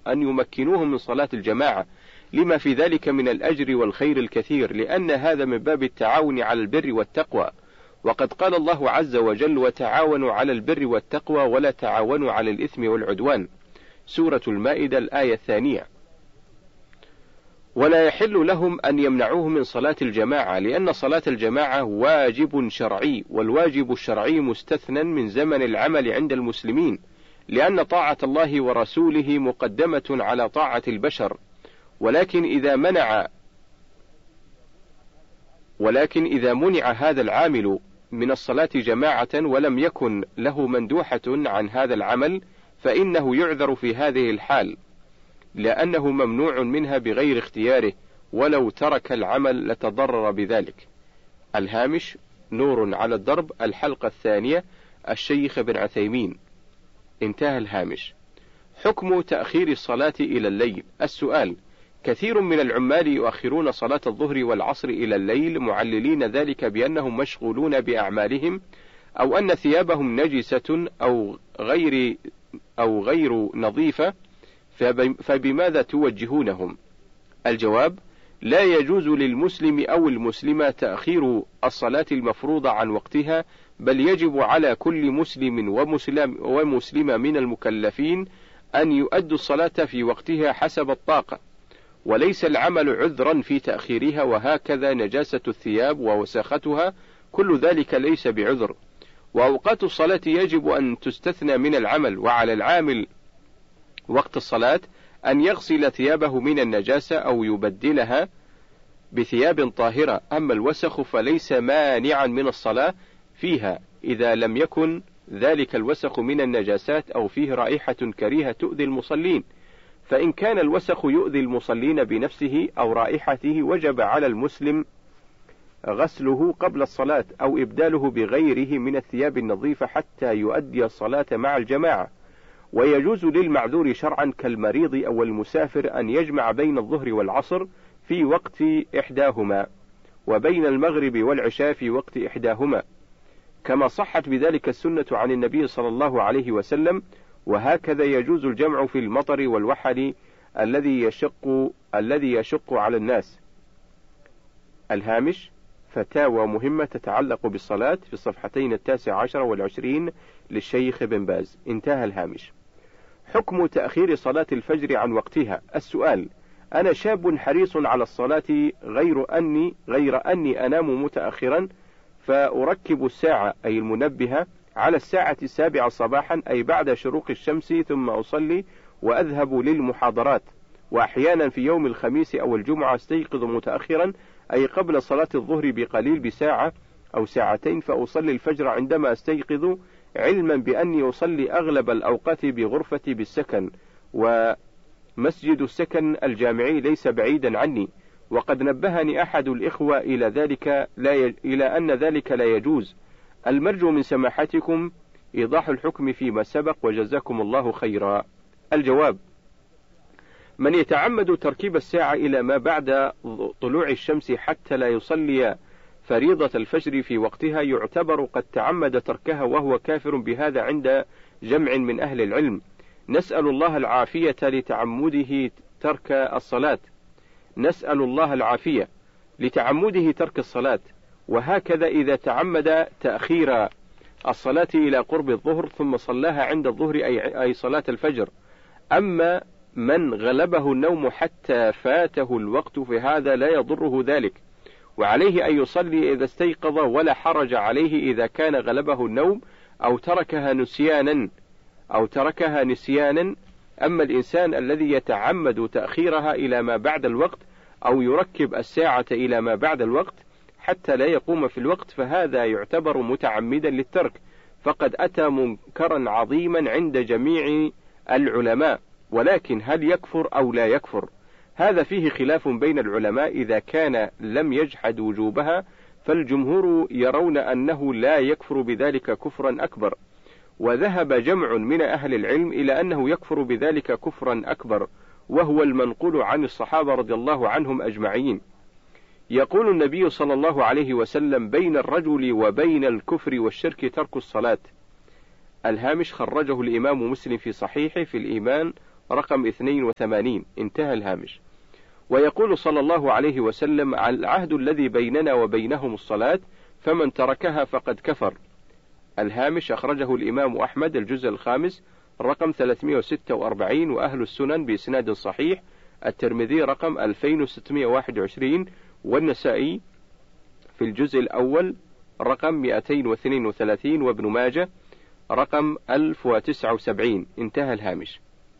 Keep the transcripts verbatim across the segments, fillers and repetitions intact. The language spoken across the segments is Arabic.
أن يمكنوهم من صلاة الجماعة، لما في ذلك من الأجر والخير الكثير، لأن هذا من باب التعاون على البر والتقوى. وقد قال الله عز وجل: وتعاونوا على البر والتقوى ولا تعاونوا على الإثم والعدوان، سورة المائدة الآية الثانية. ولا يحل لهم أن يمنعوه من صلاة الجماعة، لأن صلاة الجماعة واجب شرعي، والواجب الشرعي مستثنى من زمن العمل عند المسلمين، لأن طاعة الله ورسوله مقدمة على طاعة البشر. ولكن إذا منع ولكن إذا منع هذا العامل من الصلاة جماعة ولم يكن له مندوحة عن هذا العمل، فإنه يعذر في هذه الحال، لأنه ممنوع منها بغير اختياره، ولو ترك العمل لتضرر بذلك. الهامش: نور على الدرب، الحلقة الثانية، الشيخ بن عثيمين. انتهى الهامش. حكم تأخير الصلاة إلى الليل. السؤال: كثير من العمال يؤخرون صلاة الظهر والعصر إلى الليل، معللين ذلك بأنهم مشغولون بأعمالهم، أو أن ثيابهم نجسة أو غير أو غير نظيفة، فبماذا توجهونهم؟ الجواب: لا يجوز للمسلم أو المسلمة تأخير الصلاة المفروضة عن وقتها، بل يجب على كل مسلم ومسلم ومسلمة من المكلفين أن يؤدوا الصلاة في وقتها حسب الطاقة، وليس العمل عذرا في تأخيرها. وهكذا نجاسة الثياب ووساختها، كل ذلك ليس بعذر. وأوقات الصلاة يجب أن تستثنى من العمل، وعلى العامل وقت الصلاة أن يغسل ثيابه من النجاسة أو يبدلها بثياب طاهرة. أما الوسخ فليس مانعا من الصلاة فيها، إذا لم يكن ذلك الوسخ من النجاسات أو فيه رائحة كريهة تؤذي المصلين. فإن كان الوسخ يؤذي المصلين بنفسه أو رائحته، وجب على المسلم غسله قبل الصلاة أو إبداله بغيره من الثياب النظيفة حتى يؤدي الصلاة مع الجماعة. ويجوز للمعذور شرعا كالمريض أو المسافر أن يجمع بين الظهر والعصر في وقت إحداهما، وبين المغرب والعشاء في وقت إحداهما، كما صحت بذلك السنة عن النبي صلى الله عليه وسلم. وهكذا يجوز الجمع في المطر والوحل الذي يشق الذي يشق على الناس. الهامش: فتاوى مهمة تتعلق بالصلاة، في الصفحتين التاسع عشر والعشرين للشيخ بن باز. انتهى الهامش. حكم تأخير صلاة الفجر عن وقتها. السؤال: أنا شاب حريص على الصلاة، غير أني غير أني أنام متأخرا، فأركب الساعة أي المنبهة على الساعة السابعة صباحا، أي بعد شروق الشمس، ثم أصلي وأذهب للمحاضرات. وأحيانا في يوم الخميس أو الجمعة استيقظ متأخرا، أي قبل صلاة الظهر بقليل بساعة أو ساعتين، فأصلي الفجر عندما استيقظ، علما بأني أصلي أغلب الأوقات بغرفتي بالسكن، ومسجد السكن الجامعي ليس بعيدا عني. وقد نبهني أحد الإخوة إلى ذلك لا ي... إلى أن ذلك لا يجوز. المرجو من سماحتكم إيضاح الحكم فيما سبق، وجزاكم الله خيرا. الجواب: من يتعمد تركيب الساعة إلى ما بعد طلوع الشمس حتى لا يصلي فريضة الفجر في وقتها، يعتبر قد تعمد تركها، وهو كافر بهذا عند جمع من أهل العلم. نسأل الله العافية لتعمده ترك الصلاة نسأل الله العافية لتعمده ترك الصلاة. وهكذا إذا تعمد تأخير الصلاة إلى قرب الظهر ثم صلاها عند الظهر، أي, أي صلاة الفجر. أما من غلبه النوم حتى فاته الوقت فهذا لا يضره ذلك، وعليه أن يصلي إذا استيقظ، ولا حرج عليه إذا كان غلبه النوم أو تركها نسيانا أو تركها نسيانا. أما الإنسان الذي يتعمد تأخيرها إلى ما بعد الوقت، أو يركب الساعة إلى ما بعد الوقت حتى لا يقوم في الوقت، فهذا يعتبر متعمدا للترك، فقد أتى منكرا عظيما عند جميع العلماء. ولكن هل يكفر أو لا يكفر؟ هذا فيه خلاف بين العلماء. إذا كان لم يجحد وجوبها، فالجمهور يرون أنه لا يكفر بذلك كفرا أكبر، وذهب جمع من أهل العلم إلى أنه يكفر بذلك كفرا أكبر، وهو المنقول عن الصحابة رضي الله عنهم أجمعين. يقول النبي صلى الله عليه وسلم: بين الرجل وبين الكفر والشرك ترك الصلاة. الهامش: خرجه الإمام مسلم في صحيحه في الإيمان رقم اثنين وثمانين، انتهى الهامش. ويقول صلى الله عليه وسلم: العهد الذي بيننا وبينهم الصلاة، فمن تركها فقد كفر. الهامش أخرجه الإمام أحمد الجزء الخامس رقم ثلاثمائة وستة وأربعين، وأهل السنن بإسناد صحيح، الترمذي رقم ألفين وستمائة وواحد وعشرين، والنسائي في الجزء الأول رقم مئتين واثنين وثلاثين، وابن ماجه رقم ألف وتسعة وسبعين، انتهى الهامش.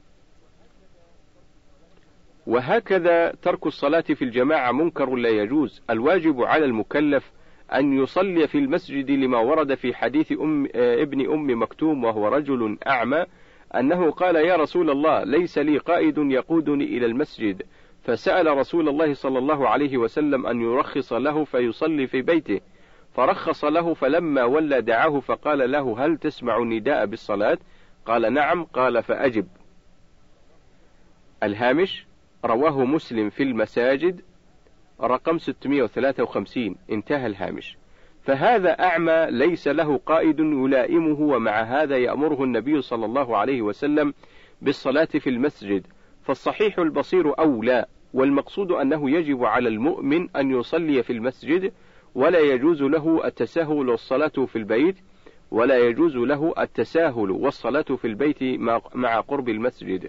وهكذا ترك الصلاة في الجماعة منكر لا يجوز. الواجب على المكلف أن يصلي في المسجد لما ورد في حديث أم ابن أم مكتوم وهو رجل أعمى أنه قال: يا رسول الله، ليس لي قائد يقودني إلى المسجد، فسأل رسول الله صلى الله عليه وسلم أن يرخص له فيصلي في بيته، فرخص له، فلما ولى دعاه فقال له: هل تسمع النداء بالصلاة؟ قال: نعم. قال: فأجب. الهامش رواه مسلم في المساجد رقم ستمائة وثلاثة وخمسين، انتهى الهامش. فهذا أعمى ليس له قائد يلائمه، ومع هذا يأمره النبي صلى الله عليه وسلم بالصلاة في المسجد، فالصحيح البصير أولى، والمقصود أنه يجب على المؤمن أن يصلي في المسجد، ولا يجوز له التساهل والصلاة في البيت، ولا يجوز له التساهل والصلاة في البيت مع قرب المسجد.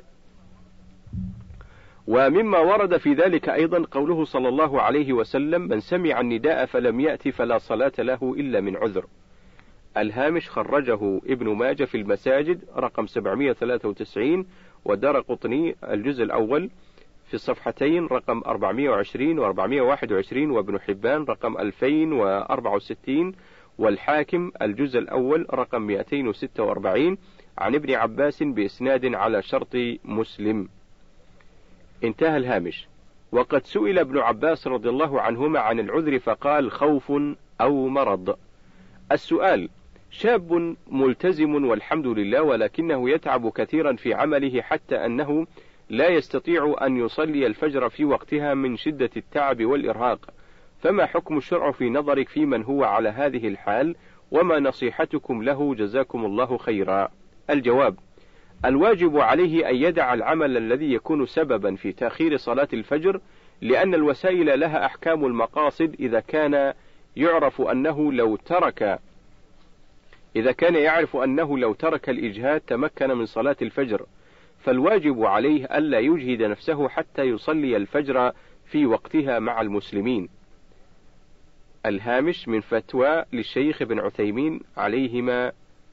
ومما ورد في ذلك أيضا قوله صلى الله عليه وسلم: من سمع النداء فلم يأتي فلا صلاة له إلا من عذر. الهامش خرجه ابن ماجه في المساجد رقم سبعمائة وثلاثة وتسعين، والدارقطني الجزء الأول في الصفحتين رقم أربعمائة وعشرين وأربعمائة وواحد وعشرين، وابن حبان رقم ألفين وأربعة وستين، والحاكم الجزء الأول رقم مئتين وستة وأربعين، عن ابن عباس بإسناد على شرط مسلم، انتهى الهامش. وقد سئل ابن عباس رضي الله عنهما عن العذر فقال: خوف أو مرض. السؤال: شاب ملتزم والحمد لله، ولكنه يتعب كثيرا في عمله حتى أنه لا يستطيع أن يصلي الفجر في وقتها من شدة التعب والإرهاق، فما حكم الشرع في نظرك في من هو على هذه الحال، وما نصيحتكم له جزاكم الله خيرا؟ الجواب: الواجب عليه أن يدع العمل الذي يكون سببا في تأخير صلاة الفجر، لأن الوسائل لها أحكام المقاصد. إذا كان يعرف أنه لو ترك إذا كان يعرف أنه لو ترك الإجهاد تمكن من صلاة الفجر، فالواجب عليه ألا يجهد نفسه حتى يصلي الفجر في وقتها مع المسلمين. الهامش من فتوى للشيخ ابن عثيمين عليهما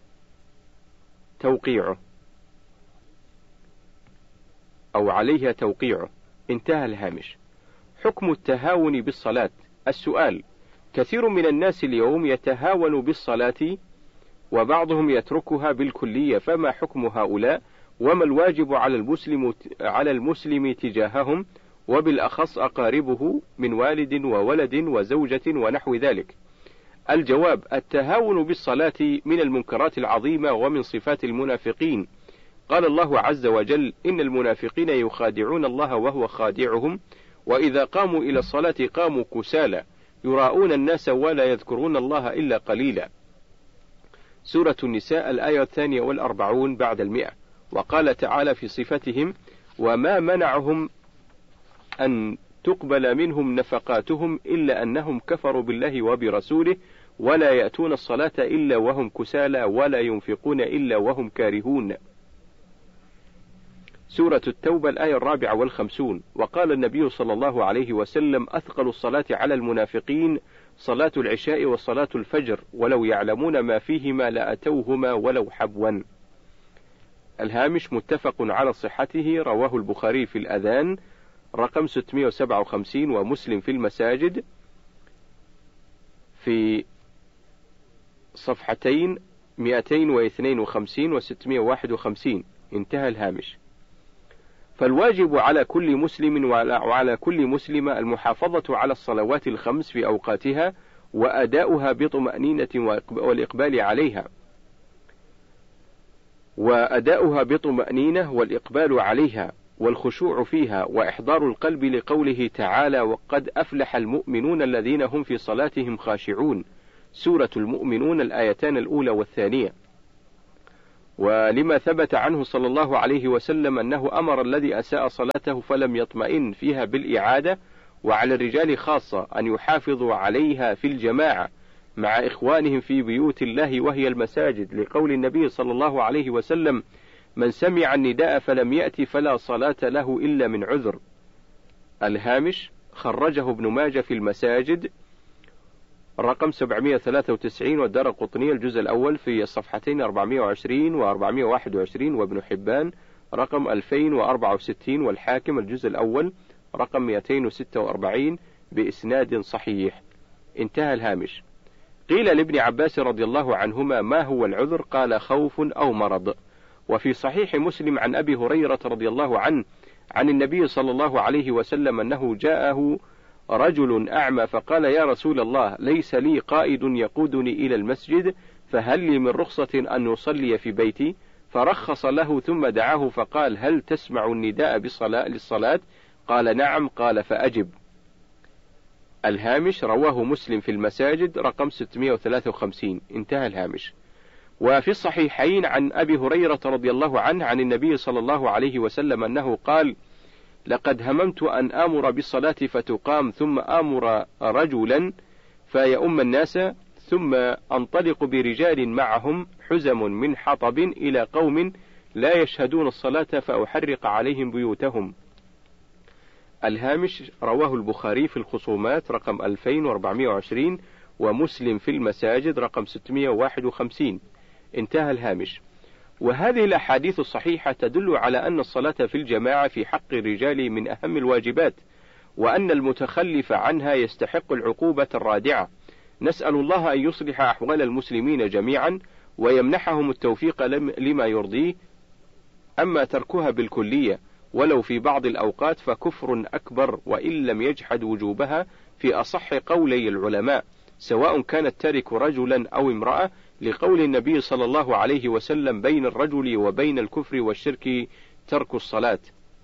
توقيعه أو عليها توقيعه، انتهى الهامش. حكم التهاون بالصلاة. السؤال: كثير من الناس اليوم يتهاون بالصلاة وبعضهم يتركها بالكلية، فما حكم هؤلاء؟ وما الواجب على المسلم على المسلم تجاههم، وبالأخص أقاربه من والد وولد وزوجة ونحو ذلك؟ الجواب: التهاون بالصلاة من المنكرات العظيمة ومن صفات المنافقين. قال الله عز وجل: إن المنافقين يخادعون الله وهو خادعهم، وإذا قاموا إلى الصلاة قاموا كسالى يراءون الناس ولا يذكرون الله إلا قليلا. سورة النساء الآية الثانية والأربعون بعد المئة. وقال تعالى في صفتهم: وما منعهم أن تقبل منهم نفقاتهم إلا أنهم كفروا بالله وبرسوله ولا يأتون الصلاة إلا وهم كسالى ولا ينفقون إلا وهم كارهون. سورة التوبة الآية الرابعة والخمسون. وقال النبي صلى الله عليه وسلم: أثقل الصلاة على المنافقين صلاة العشاء وصلاة الفجر، ولو يعلمون ما فيهما لأتوهما ولو حبوا. الهامش متفق على صحته، رواه البخاري في الأذان رقم ستمائة وسبعة وخمسين، ومسلم في المساجد في صفحتين مئتين واثنين وخمسين وستمائة وواحد وخمسين، انتهى الهامش. فالواجب على كل مسلم وعلى كل مسلمة المحافظة على الصلوات الخمس في أوقاتها وأداؤها بطمأنينة والإقبال عليها وأداؤها بطمأنينة والإقبال عليها والخشوع فيها وإحضار القلب لقوله تعالى: وقد أفلح المؤمنون الذين هم في صلاتهم خاشعون. سورة المؤمنون الآيتان الأولى والثانية. ولما ثبت عنه صلى الله عليه وسلم أنه أمر الذي أساء صلاته فلم يطمئن فيها بالإعادة، وعلى الرجال خاصة أن يحافظوا عليها في الجماعة مع إخوانهم في بيوت الله وهي المساجد، لقول النبي صلى الله عليه وسلم: من سمع النداء فلم يأتي فلا صلاة له إلا من عذر. الهامش خرجه ابن ماجه في المساجد رقم سبعمائة وثلاثة وتسعين، والدارقطني الجزء الأول في الصفحتين أربعمائة وعشرين وأربعمائة وواحد وعشرين، وابن حبان رقم ألفين وأربعة وستين، والحاكم الجزء الأول رقم مئتين وستة وأربعين بإسناد صحيح. انتهى الهامش. قيل لابن عباس رضي الله عنهما: ما هو العذر؟ قال: خوف أو مرض. وفي صحيح مسلم عن أبي هريرة رضي الله عنه عن النبي صلى الله عليه وسلم أنه جاءه رجل أعمى فقال: يا رسول الله، ليس لي قائد يقودني إلى المسجد، فهل لي من رخصة أن نصلي في بيتي؟ فرخص له ثم دعاه فقال: هل تسمع النداء بالصلاة للصلاة؟ قال: نعم. قال: فأجب. الهامش رواه مسلم في المساجد رقم ستمائة وثلاثة وخمسين. انتهى الهامش. وفي الصحيحين عن أبي هريرة رضي الله عنه عن النبي صلى الله عليه وسلم أنه قال: لقد هممت أن آمر بالصلاة فتقام، ثم آمر رجلا فيؤم الناس، ثم أنطلق برجال معهم حزم من حطب إلى قوم لا يشهدون الصلاة فأحرق عليهم بيوتهم. الهامش رواه البخاري في الخصومات رقم ألفين وأربعمائة وعشرين، ومسلم في المساجد رقم ستمائة وواحد وخمسين. انتهى الهامش. وهذه الأحاديث الصحيحة تدل على أن الصلاة في الجماعة في حق الرجال من أهم الواجبات، وأن المتخلف عنها يستحق العقوبة الرادعة. نسأل الله أن يصلح أحوال المسلمين جميعا ويمنحهم التوفيق لما يرضيه. أما تركها بالكلية ولو في بعض الأوقات فكفر أكبر، وإن لم يجحد وجوبها في أصح قولي العلماء، سواء كان التارك رجلا أو امرأة، لقول النبي صلى الله عليه وسلم: بين الرجل وبين الكفر والشرك ترك الصلاة.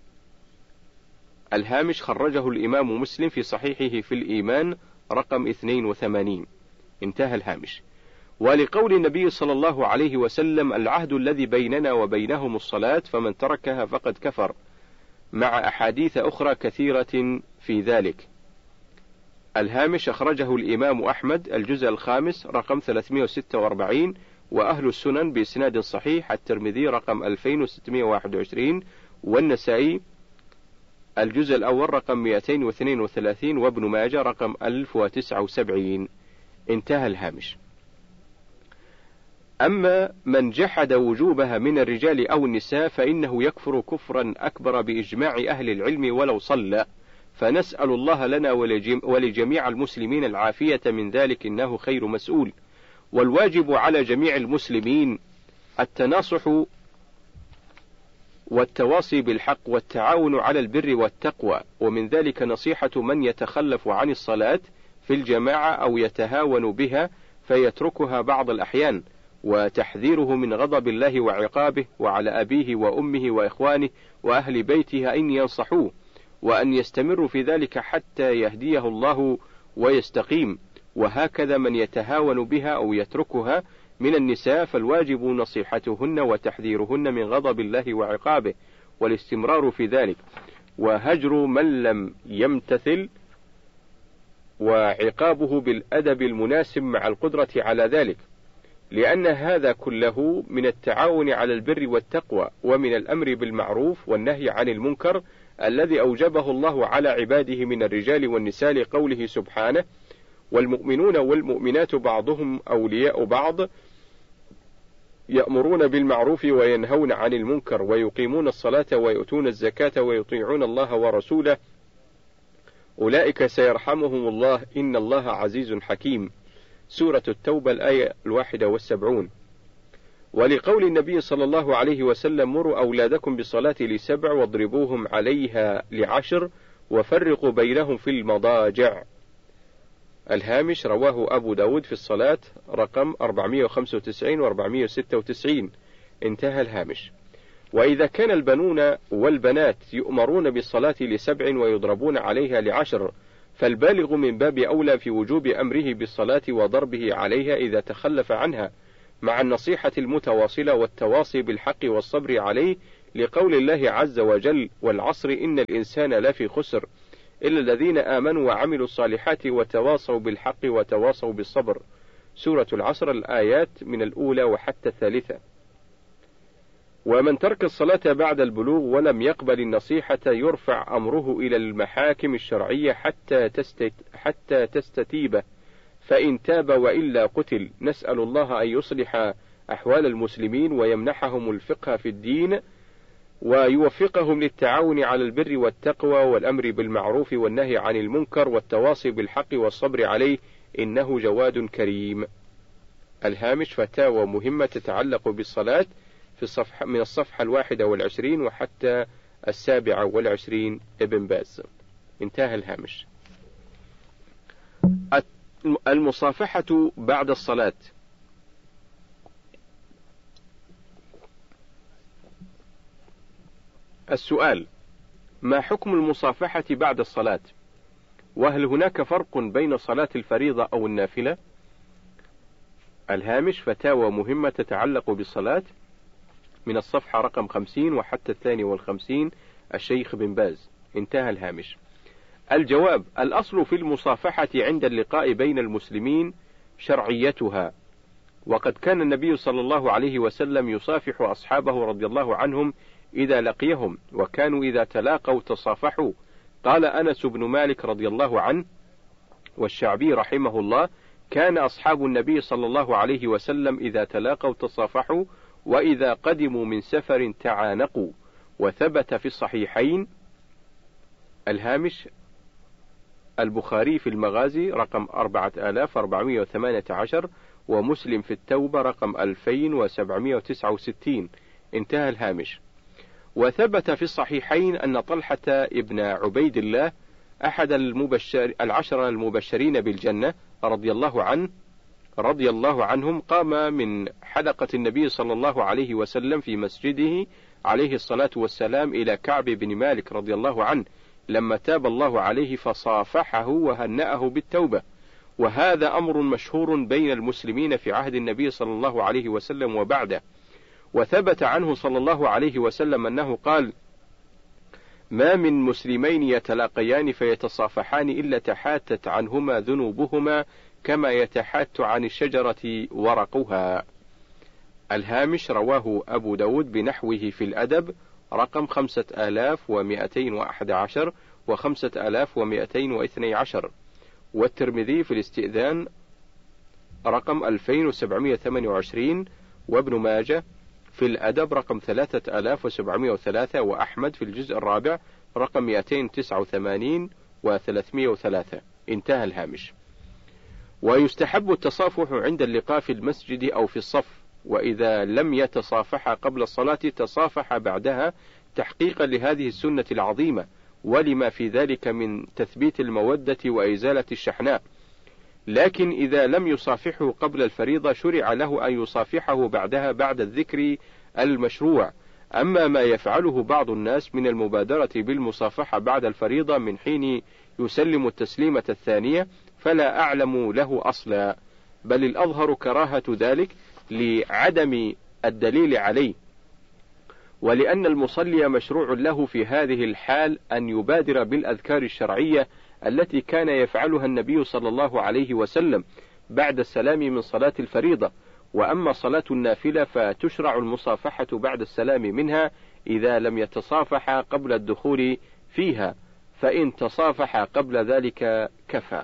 الهامش خرجه الإمام مسلم في صحيحه في الإيمان رقم اثنين وثمانين. انتهى الهامش. ولقول النبي صلى الله عليه وسلم: العهد الذي بيننا وبينهم الصلاة، فمن تركها فقد كفر، مع أحاديث أخرى كثيرة في ذلك. الهامش أخرجه الإمام أحمد الجزء الخامس رقم ثلاثمائة وستة وأربعين، وأهل السنن بإسناد صحيح، الترمذي رقم ألفين وستمائة وواحد وعشرين، والنسائي الجزء الأول رقم مئتين واثنين وثلاثين، وابن ماجه رقم ألف وتسعة وسبعين. انتهى الهامش. أما من جحد وجوبها من الرجال أو النساء فإنه يكفر كفرا أكبر بإجماع أهل العلم ولو صلى، فنسأل الله لنا ولجميع المسلمين العافية من ذلك، إنه خير مسؤول. والواجب على جميع المسلمين التناصح والتواصي بالحق والتعاون على البر والتقوى، ومن ذلك نصيحة من يتخلف عن الصلاة في الجماعة أو يتهاون بها فيتركها بعض الأحيان، وتحذيره من غضب الله وعقابه، وعلى أبيه وأمه وإخوانه وأهل بيته أن ينصحوه، وأن يستمروا في ذلك حتى يهديه الله ويستقيم. وهكذا من يتهاون بها أو يتركها من النساء فالواجب نصيحتهن وتحذيرهن من غضب الله وعقابه، والاستمرار في ذلك، وهجر من لم يمتثل، وعقابه بالأدب المناسب مع القدرة على ذلك، لأن هذا كله من التعاون على البر والتقوى، ومن الأمر بالمعروف والنهي عن المنكر الذي أوجبه الله على عباده من الرجال والنساء، لقوله سبحانه: والمؤمنون والمؤمنات بعضهم أولياء بعض يأمرون بالمعروف وينهون عن المنكر ويقيمون الصلاة ويؤتون الزكاة ويطيعون الله ورسوله أولئك سيرحمهم الله إن الله عزيز حكيم. سورة التوبة الآية الواحدة والسبعون. ولقول النبي صلى الله عليه وسلم: مروا أولادكم بالصلاة لسبع واضربوهم عليها لعشر وفرقوا بينهم في المضاجع. الهامش رواه أبو داود في الصلاة رقم أربعمائة وخمسة وتسعين وأربعمائة وستة وتسعين. انتهى الهامش. وإذا كان البنون والبنات يؤمرون بالصلاة لسبع ويضربون عليها لعشر، فالبالغ من باب أولى في وجوب أمره بالصلاة وضربه عليها إذا تخلف عنها، مع النصيحة المتواصلة والتواصي بالحق والصبر عليه، لقول الله عز وجل: والعصر إن الإنسان لفي خسر إلا الذين آمنوا وعملوا الصالحات وتواصوا بالحق وتواصوا بالصبر. سورة العصر، الآيات من الأولى وحتى الثالثة. ومن ترك الصلاة بعد البلوغ ولم يقبل النصيحة يرفع أمره إلى المحاكم الشرعية حتى تستت حتى تستتيب، فإن تاب وإلا قتل. نسأل الله أن يصلح أحوال المسلمين ويمنحهم الفقه في الدين، ويوفقهم للتعاون على البر والتقوى والأمر بالمعروف والنهي عن المنكر والتواصي بالحق والصبر عليه، إنه جواد كريم. الهامش: فتاوى مهمة تتعلق بالصلاة في الصفحة من الصفحة الواحدة والعشرين وحتى السابعة والعشرين، ابن باز. انتهى الهامش. المصافحة بعد الصلاة. السؤال: ما حكم المصافحة بعد الصلاة؟ وهل هناك فرق بين صلاة الفريضة أو النافلة؟ الهامش: فتاوى مهمة تتعلق بالصلاة من الصفحة رقم خمسين وحتى الثاني والخمسين، الشيخ بن باز. انتهى الهامش. الجواب: الأصل في المصافحة عند اللقاء بين المسلمين شرعيتها، وقد كان النبي صلى الله عليه وسلم يصافح أصحابه رضي الله عنهم إذا لقيهم، وكانوا إذا تلاقوا تصافحوا. قال أنس بن مالك رضي الله عنه والشعبي رحمه الله: كان أصحاب النبي صلى الله عليه وسلم إذا تلاقوا تصافحوا، وإذا قدموا من سفر تعانقوا. وثبت في الصحيحين. الهامش: البخاري في المغازي رقم أربعة آلاف وأربعمائة وثمانية عشر، ومسلم في التوبة رقم ألفين وسبعمائة وتسعة وستين. انتهى الهامش. وثبت في الصحيحين أن طلحة ابن عبيد الله أحد المبشر العشرة المبشرين بالجنة رضي الله عنه رضي الله عنهم قام من حلقة النبي صلى الله عليه وسلم في مسجده عليه الصلاة والسلام إلى كعب بن مالك رضي الله عنه لما تاب الله عليه، فصافحه وهنأه بالتوبة. وهذا أمر مشهور بين المسلمين في عهد النبي صلى الله عليه وسلم وبعده. وثبت عنه صلى الله عليه وسلم أنه قال: ما من مسلمين يتلاقيان فيتصافحان إلا تحاتت عنهما ذنوبهما كما يتحات عن الشجرة ورقها. الهامش: رواه أبو داود بنحوه في الأدب رقم خمسة آلاف ومائتين وأحد عشر وخمسة آلاف ومائتين واثني عشر، والترمذي في الاستئذان رقم ألفين وسبعمائة وثمانية وعشرين، وابن ماجه في الأدب رقم ثلاثة آلاف وسبعمائة وثلاثة، وأحمد في الجزء الرابع رقم مائتين وتسعة وثمانين وثلاثمائة وثلاثة. انتهى الهامش. ويستحب التصافح عند اللقاء في المسجد أو في الصف، وإذا لم يتصافح قبل الصلاة تصافح بعدها تحقيقا لهذه السنة العظيمة، ولما في ذلك من تثبيت المودة وإزالة الشحناء. لكن إذا لم يصافحه قبل الفريضة شرع له أن يصافحه بعدها بعد الذكر المشروع. أما ما يفعله بعض الناس من المبادرة بالمصافحة بعد الفريضة من حين يسلم التسليمة الثانية فلا أعلم له أصلا، بل الأظهر كراهة ذلك لعدم الدليل عليه، ولأن المصلي مشروع له في هذه الحال أن يبادر بالأذكار الشرعية التي كان يفعلها النبي صلى الله عليه وسلم بعد السلام من صلاة الفريضة. وأما صلاة النافلة فتشرع المصافحة بعد السلام منها إذا لم يتصافح قبل الدخول فيها، فإن تصافح قبل ذلك كفى.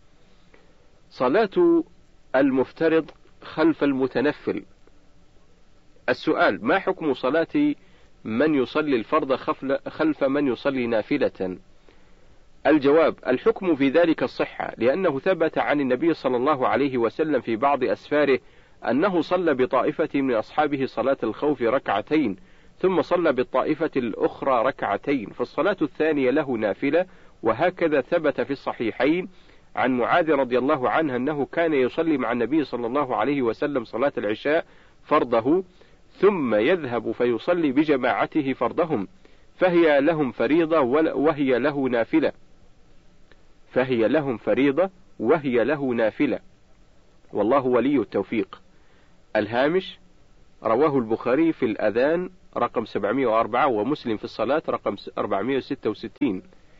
صلاة المفترض خلف المتنفل. السؤال: ما حكم صلاة من يصلي الفرض خلف من يصلي نافلة؟ الجواب: الحكم في ذلك الصحة، لأنه ثبت عن النبي صلى الله عليه وسلم في بعض أسفاره أنه صلى بطائفة من أصحابه صلاة الخوف ركعتين، ثم صلى بالطائفة الأخرى ركعتين، فالصلاة الثانية له نافلة. وهكذا ثبت في الصحيحين عن معاذ رضي الله عنه أنه كان يصلي مع النبي صلى الله عليه وسلم صلاة العشاء فرضه، ثم يذهب فيصلي بجماعته فرضهم، فهي لهم فريضة وهي له نافلة فهي لهم فريضة وهي له نافلة والله ولي التوفيق. الهامش: رواه البخاري في الأذان رقم سبعمائة وأربعة، ومسلم في الصلاة رقم أربعمائة وستة وستين.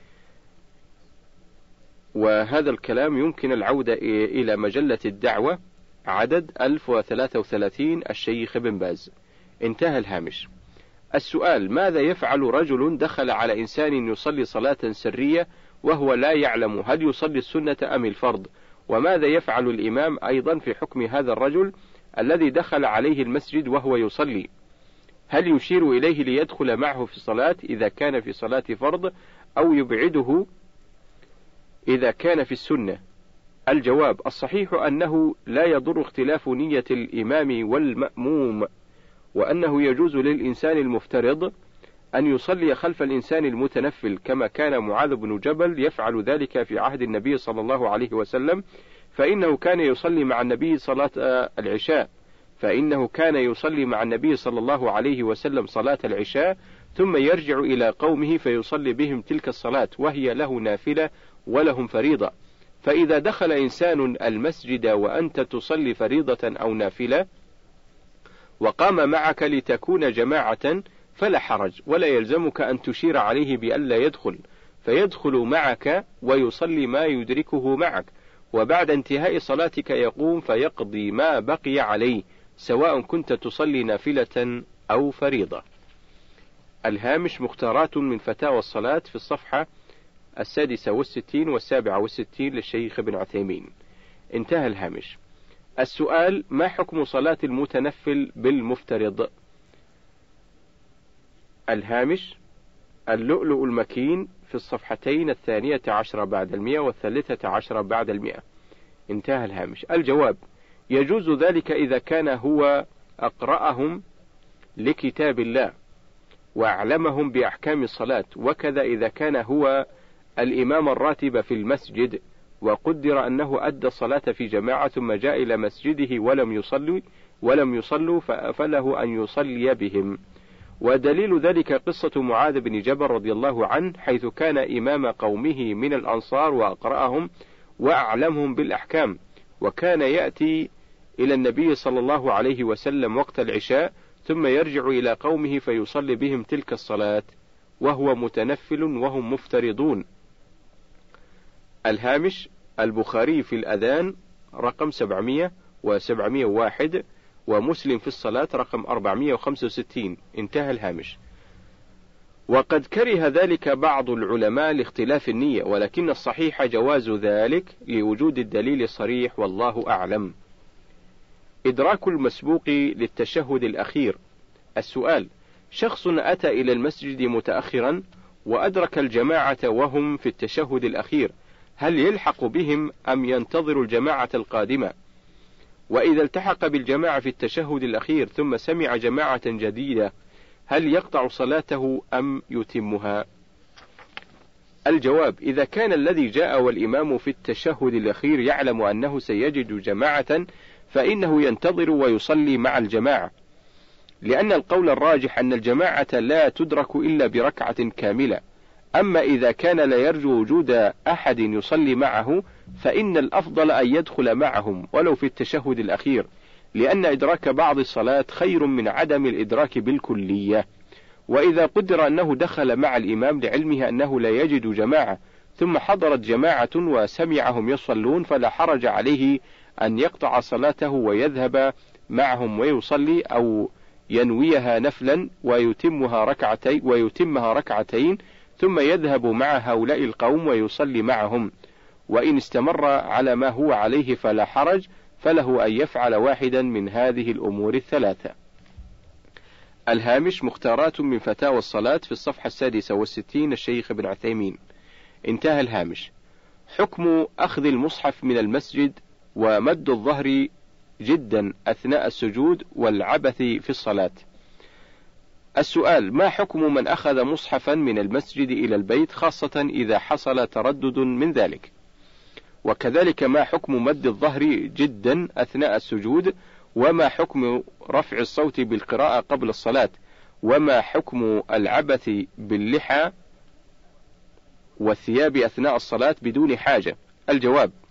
وهذا الكلام يمكن العودة إلى مجلة الدعوة عدد ألف وثلاثة وثلاثين الشيخ بن باز. انتهى الهامش. السؤال: ماذا يفعل رجل دخل على إنسان يصلي صلاة سرية وهو لا يعلم هل يصلي السنة أم الفرض؟ وماذا يفعل الإمام أيضا في حكم هذا الرجل الذي دخل عليه المسجد وهو يصلي؟ هل يشير إليه ليدخل معه في الصلاة إذا كان في صلاة فرض، أو يبعده إذا كان في السنة؟ الجواب: الصحيح أنه لا يضر اختلاف نية الإمام والمأموم، وأنه يجوز للإنسان المفترض أن يصلي خلف الإنسان المتنفل، كما كان معاذ بن جبل يفعل ذلك في عهد النبي صلى الله عليه وسلم، فإنه كان يصلي مع النبي صلاة العشاء فإنه كان يصلي مع النبي صلى الله عليه وسلم صلاة العشاء، ثم يرجع إلى قومه فيصلي بهم تلك الصلاة، وهي له نافلة ولهم فريضة. فإذا دخل إنسان المسجد وأنت تصلي فريضة أو نافلة وقام معك لتكون جماعة فلا حرج، ولا يلزمك أن تشير عليه بألا يدخل، فيدخل معك ويصلي ما يدركه معك، وبعد انتهاء صلاتك يقوم فيقضي ما بقي عليه، سواء كنت تصلي نافلة أو فريضة. الهامش: مختارات من فتاوى الصلاة في الصفحة السادسة والستين والسابعة والستين للشيخ ابن عثيمين. انتهى الهامش. السؤال: ما حكم صلاة المتنفل بالمفترض؟ الهامش: اللؤلؤ المكين في الصفحتين الثانية عشر بعد المئة والثالثة عشر بعد المئة. انتهى الهامش. الجواب: يجوز ذلك إذا كان هو أقرأهم لكتاب الله وأعلمهم بأحكام الصلاة، وكذا إذا كان هو الإمام الراتب في المسجد وقدر أنه أدى الصلاة في جماعة ثم جاء إلى مسجده ولم يصلي ولم يصلوا فله أن يصلي بهم. ودليل ذلك قصة معاذ بن جبل رضي الله عنه، حيث كان إمام قومه من الأنصار وأقرأهم وأعلمهم بالأحكام، وكان يأتي إلى النبي صلى الله عليه وسلم وقت العشاء ثم يرجع إلى قومه فيصلي بهم تلك الصلاة وهو متنفل وهم مفترضون. الهامش: البخاري في الأذان رقم سبعمائة وسبعمائة وواحد، ومسلم في الصلاة رقم أربعمائة وخمسة وستين. انتهى الهامش. وقد كره ذلك بعض العلماء لاختلاف النية، ولكن الصحيح جواز ذلك لوجود الدليل الصريح، والله أعلم. إدراك المسبوق للتشهد الأخير. السؤال: شخص أتى إلى المسجد متأخرا وأدرك الجماعة وهم في التشهد الأخير، هل يلحق بهم أم ينتظر الجماعة القادمة؟ وإذا التحق بالجماعة في التشهد الأخير ثم سمع جماعة جديدة، هل يقطع صلاته أم يتمها؟ الجواب: إذا كان الذي جاء والإمام في التشهد الأخير يعلم أنه سيجد جماعة فإنه ينتظر ويصلي مع الجماعة، لأن القول الراجح أن الجماعة لا تدرك إلا بركعة كاملة. أما إذا كان لا يرجو وجود أحد يصلي معه فإن الأفضل أن يدخل معهم ولو في التشهد الأخير، لأن إدراك بعض الصلاة خير من عدم الإدراك بالكلية. وإذا قدر أنه دخل مع الإمام لعلمه أنه لا يجد جماعة ثم حضرت جماعة وسمعهم يصلون، فلا حرج عليه أن يقطع صلاته ويذهب معهم ويصلي، أو ينويها نفلا ويتمها ركعتين ويتمها ركعتين ثم يذهب مع هؤلاء القوم ويصلي معهم. وإن استمر على ما هو عليه فلا حرج، فله أن يفعل واحدا من هذه الأمور الثلاثة. الهامش: مختارات من فتاوى الصلاة في الصفحة السادسة والستين الشيخ ابن عثيمين. انتهى الهامش. حكم أخذ المصحف من المسجد ومد الظهر جدا أثناء السجود والعبث في الصلاة. السؤال: ما حكم من أخذ مصحفا من المسجد إلى البيت، خاصة إذا حصل تردد من ذلك؟ وكذلك ما حكم مد الظهر جدا أثناء السجود؟ وما حكم رفع الصوت بالقراءة قبل الصلاة؟ وما حكم العبث باللحى والثياب أثناء الصلاة بدون حاجة؟ الجواب: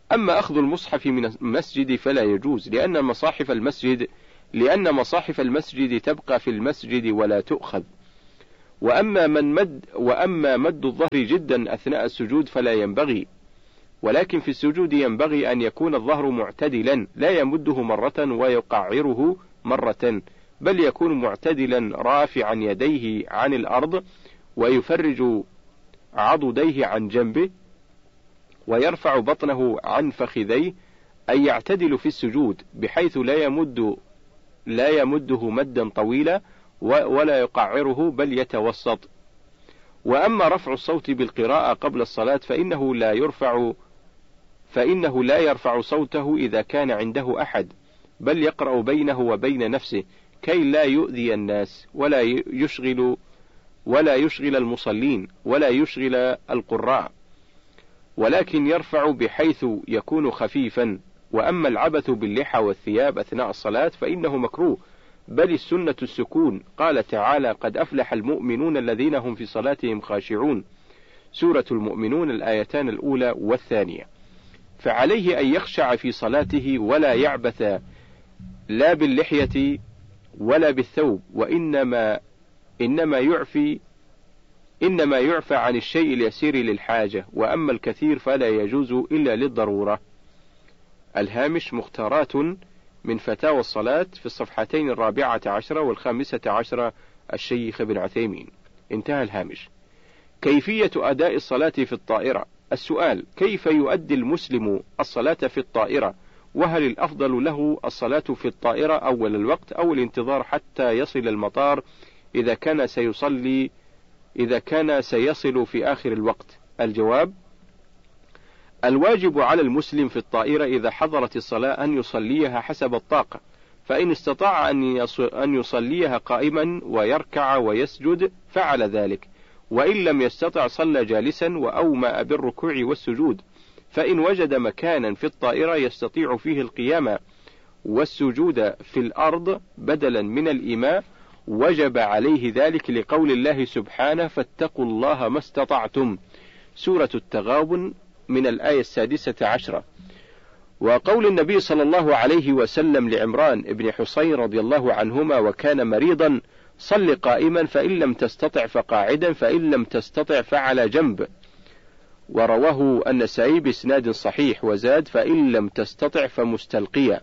أما أخذ المصحف من المسجد فلا يجوز، لأن مصاحف المسجد لأن مصاحف المسجد تبقى في المسجد ولا تؤخذ. وأما من مد وأما مد الظهر جدا أثناء السجود فلا ينبغي، ولكن في السجود ينبغي أن يكون الظهر معتدلا، لا يمده مرة ويقعره مرة، بل يكون معتدلا رافعا يديه عن الأرض ويفرج عضديه عن جنبه ويرفع بطنه عن فخذيه، أي يعتدل في السجود بحيث لا يمد لا يمده مدا طويلا ولا يقعره بل يتوسط. وأما رفع الصوت بالقراءة قبل الصلاة فإنه لا يرفع فإنه لا يرفع صوته إذا كان عنده أحد، بل يقرأ بينه وبين نفسه كي لا يؤذي الناس ولا يشغل ولا يشغل المصلين ولا يشغل القراء، ولكن يرفع بحيث يكون خفيفا. وأما العبث باللحى والثياب أثناء الصلاة فإنه مكروه، بل السنة السكون. قال تعالى: قد أفلح المؤمنون الذين هم في صلاتهم خاشعون، سورة المؤمنون الآيتان الأولى والثانية. فعليه أن يخشع في صلاته ولا يعبث لا باللحية ولا بالثوب، وإنما إنما يعفي إنما يعفى عن الشيء اليسير للحاجة، وأما الكثير فلا يجوز إلا للضرورة. الهامش: مختارات من فتاوى الصلاة في الصفحتين الرابعة عشرة والخامسة عشرة الشيخ ابن عثيمين. انتهى الهامش. كيفية أداء الصلاة في الطائرة. السؤال: كيف يؤدي المسلم الصلاة في الطائرة؟ وهل الأفضل له الصلاة في الطائرة أول الوقت أو الانتظار حتى يصل المطار إذا كان سيصلي إذا كان سيصل في آخر الوقت؟ الجواب: الواجب على المسلم في الطائرة إذا حضرت الصلاة أن يصليها حسب الطاقة، فإن استطاع أن يصليها قائما ويركع ويسجد فعل ذلك، وإن لم يستطع صلى جالسا وأومأ بالركوع والسجود. فإن وجد مكانا في الطائرة يستطيع فيه القيام والسجود في الأرض بدلا من الإيماء وجب عليه ذلك، لقول الله سبحانه: فاتقوا الله ما استطعتم، سورة التغابن من الآية السادسة عشرة. وقول النبي صلى الله عليه وسلم لعمران بن حسين رضي الله عنهما وكان مريضا: صل قائما فإن لم تستطع فقاعدا فإن لم تستطع فعلى جنب. ورواه النسائي بإسناد صحيح وزاد: فإن لم تستطع فمستلقيا.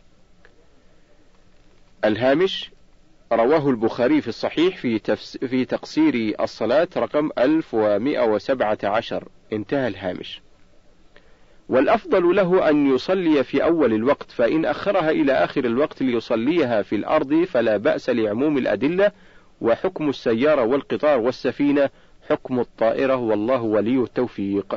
الهامش: رواه البخاري في الصحيح في, تفس في تقصير الصلاة رقم ألف ومئة وسبعة عشر. انتهى الهامش. والأفضل له أن يصلي في أول الوقت، فإن أخرها إلى آخر الوقت ليصليها في الأرض فلا بأس لعموم الأدلة، وحكم السيارة والقطار والسفينة حكم الطائرة، والله ولي التوفيق.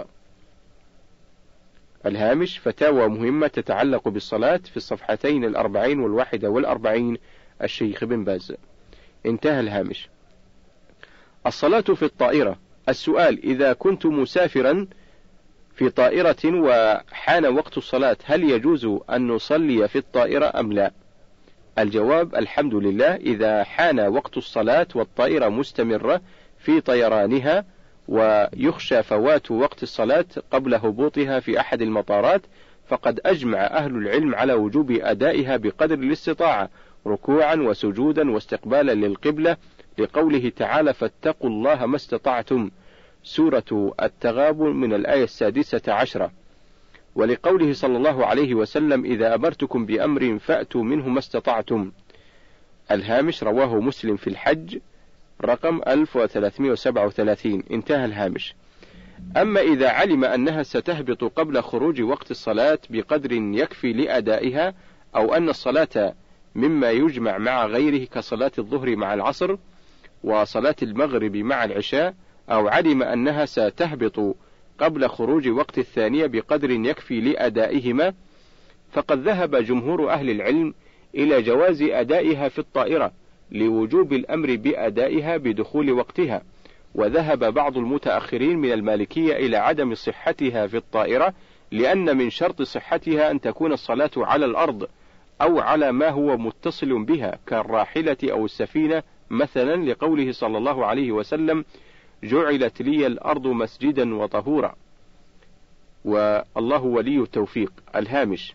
الهامش: فتاوى مهمة تتعلق بالصلاة في الصفحتين الأربعين والواحدة والأربعين الشيخ بن باز. انتهى الهامش. الصلاة في الطائرة. السؤال: إذا كنت مسافرا في طائرة وحان وقت الصلاة هل يجوز أن نصلي في الطائرة أم لا؟ الجواب: الحمد لله، إذا حان وقت الصلاة والطائرة مستمرة في طيرانها ويخشى فوات وقت الصلاة قبل هبوطها في أحد المطارات، فقد أجمع أهل العلم على وجوب أدائها بقدر الاستطاعة، ركوعا وسجودا واستقبالا للقبلة، لقوله تعالى: فاتقوا الله ما استطعتم، سورة التغابن من الآية السادسة عشرة، ولقوله صلى الله عليه وسلم: إذا أمرتكم بأمر فأتوا منه ما استطعتم. الهامش: رواه مسلم في الحج رقم ألف وثلاثمئة وسبعة وثلاثين. انتهى الهامش. أما إذا علم أنها ستهبط قبل خروج وقت الصلاة بقدر يكفي لأدائها، أو أن الصلاة مما يجمع مع غيره كصلاة الظهر مع العصر وصلاة المغرب مع العشاء، أو علم أنها ستهبط قبل خروج وقت الثانية بقدر يكفي لأدائهما، فقد ذهب جمهور أهل العلم إلى جواز أدائها في الطائرة لوجوب الأمر بأدائها بدخول وقتها، وذهب بعض المتأخرين من المالكية إلى عدم صحتها في الطائرة، لأن من شرط صحتها أن تكون الصلاة على الأرض أو على ما هو متصل بها كالراحلة أو السفينة مثلا، لقوله صلى الله عليه وسلم: جعلت لي الأرض مسجدا وطهورا. والله ولي التوفيق. الهامش: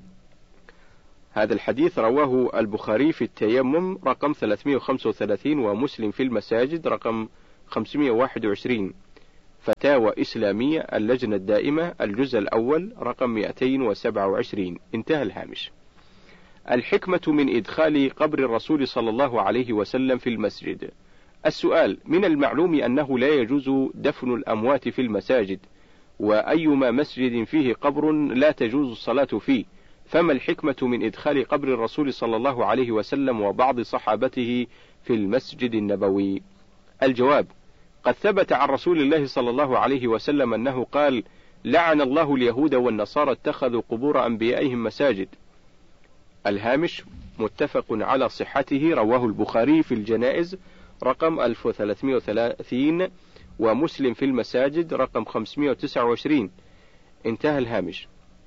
هذا الحديث رواه البخاري في التيمم رقم ثلاثمائة وخمسة وثلاثين، ومسلم في المساجد رقم خمسمائة وواحد وعشرين. فتاوى إسلامية اللجنة الدائمة الجزء الأول رقم مئتين وسبعة وعشرين. انتهى الهامش. الحكمة من إدخال قبر الرسول صلى الله عليه وسلم في المسجد. السؤال: من المعلوم أنه لا يجوز دفن الأموات في المساجد، وأيما مسجد فيه قبر لا تجوز الصلاة فيه، فما الحكمة من إدخال قبر الرسول صلى الله عليه وسلم وبعض صحابته في المسجد النبوي؟ الجواب: قد ثبت عن رسول الله صلى الله عليه وسلم أنه قال: لعن الله اليهود والنصارى اتخذوا قبور أنبيائهم مساجد. الهامش: متفق على صحته، رواه البخاري في الجنائز رقم ألف وثلاثمائة وثلاثين، ومسلم في المساجد رقم خمسمائة وتسعة وعشرين. انتهى الهامش.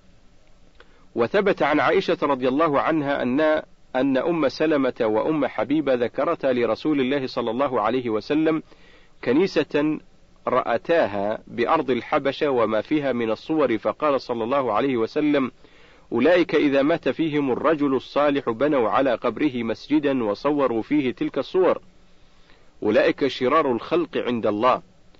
وثبت عن عائشة رضي الله عنها أن أن أم سلمة وأم حبيبة ذكرتا لرسول الله صلى الله عليه وسلم كنيسة رأتاها بأرض الحبشة وما فيها من الصور، فقال صلى الله عليه وسلم: أولئك إذا مات فيهم الرجل الصالح بنوا على قبره مسجدا وصوروا فيه تلك الصور، أولئك شرار الخلق عند الله.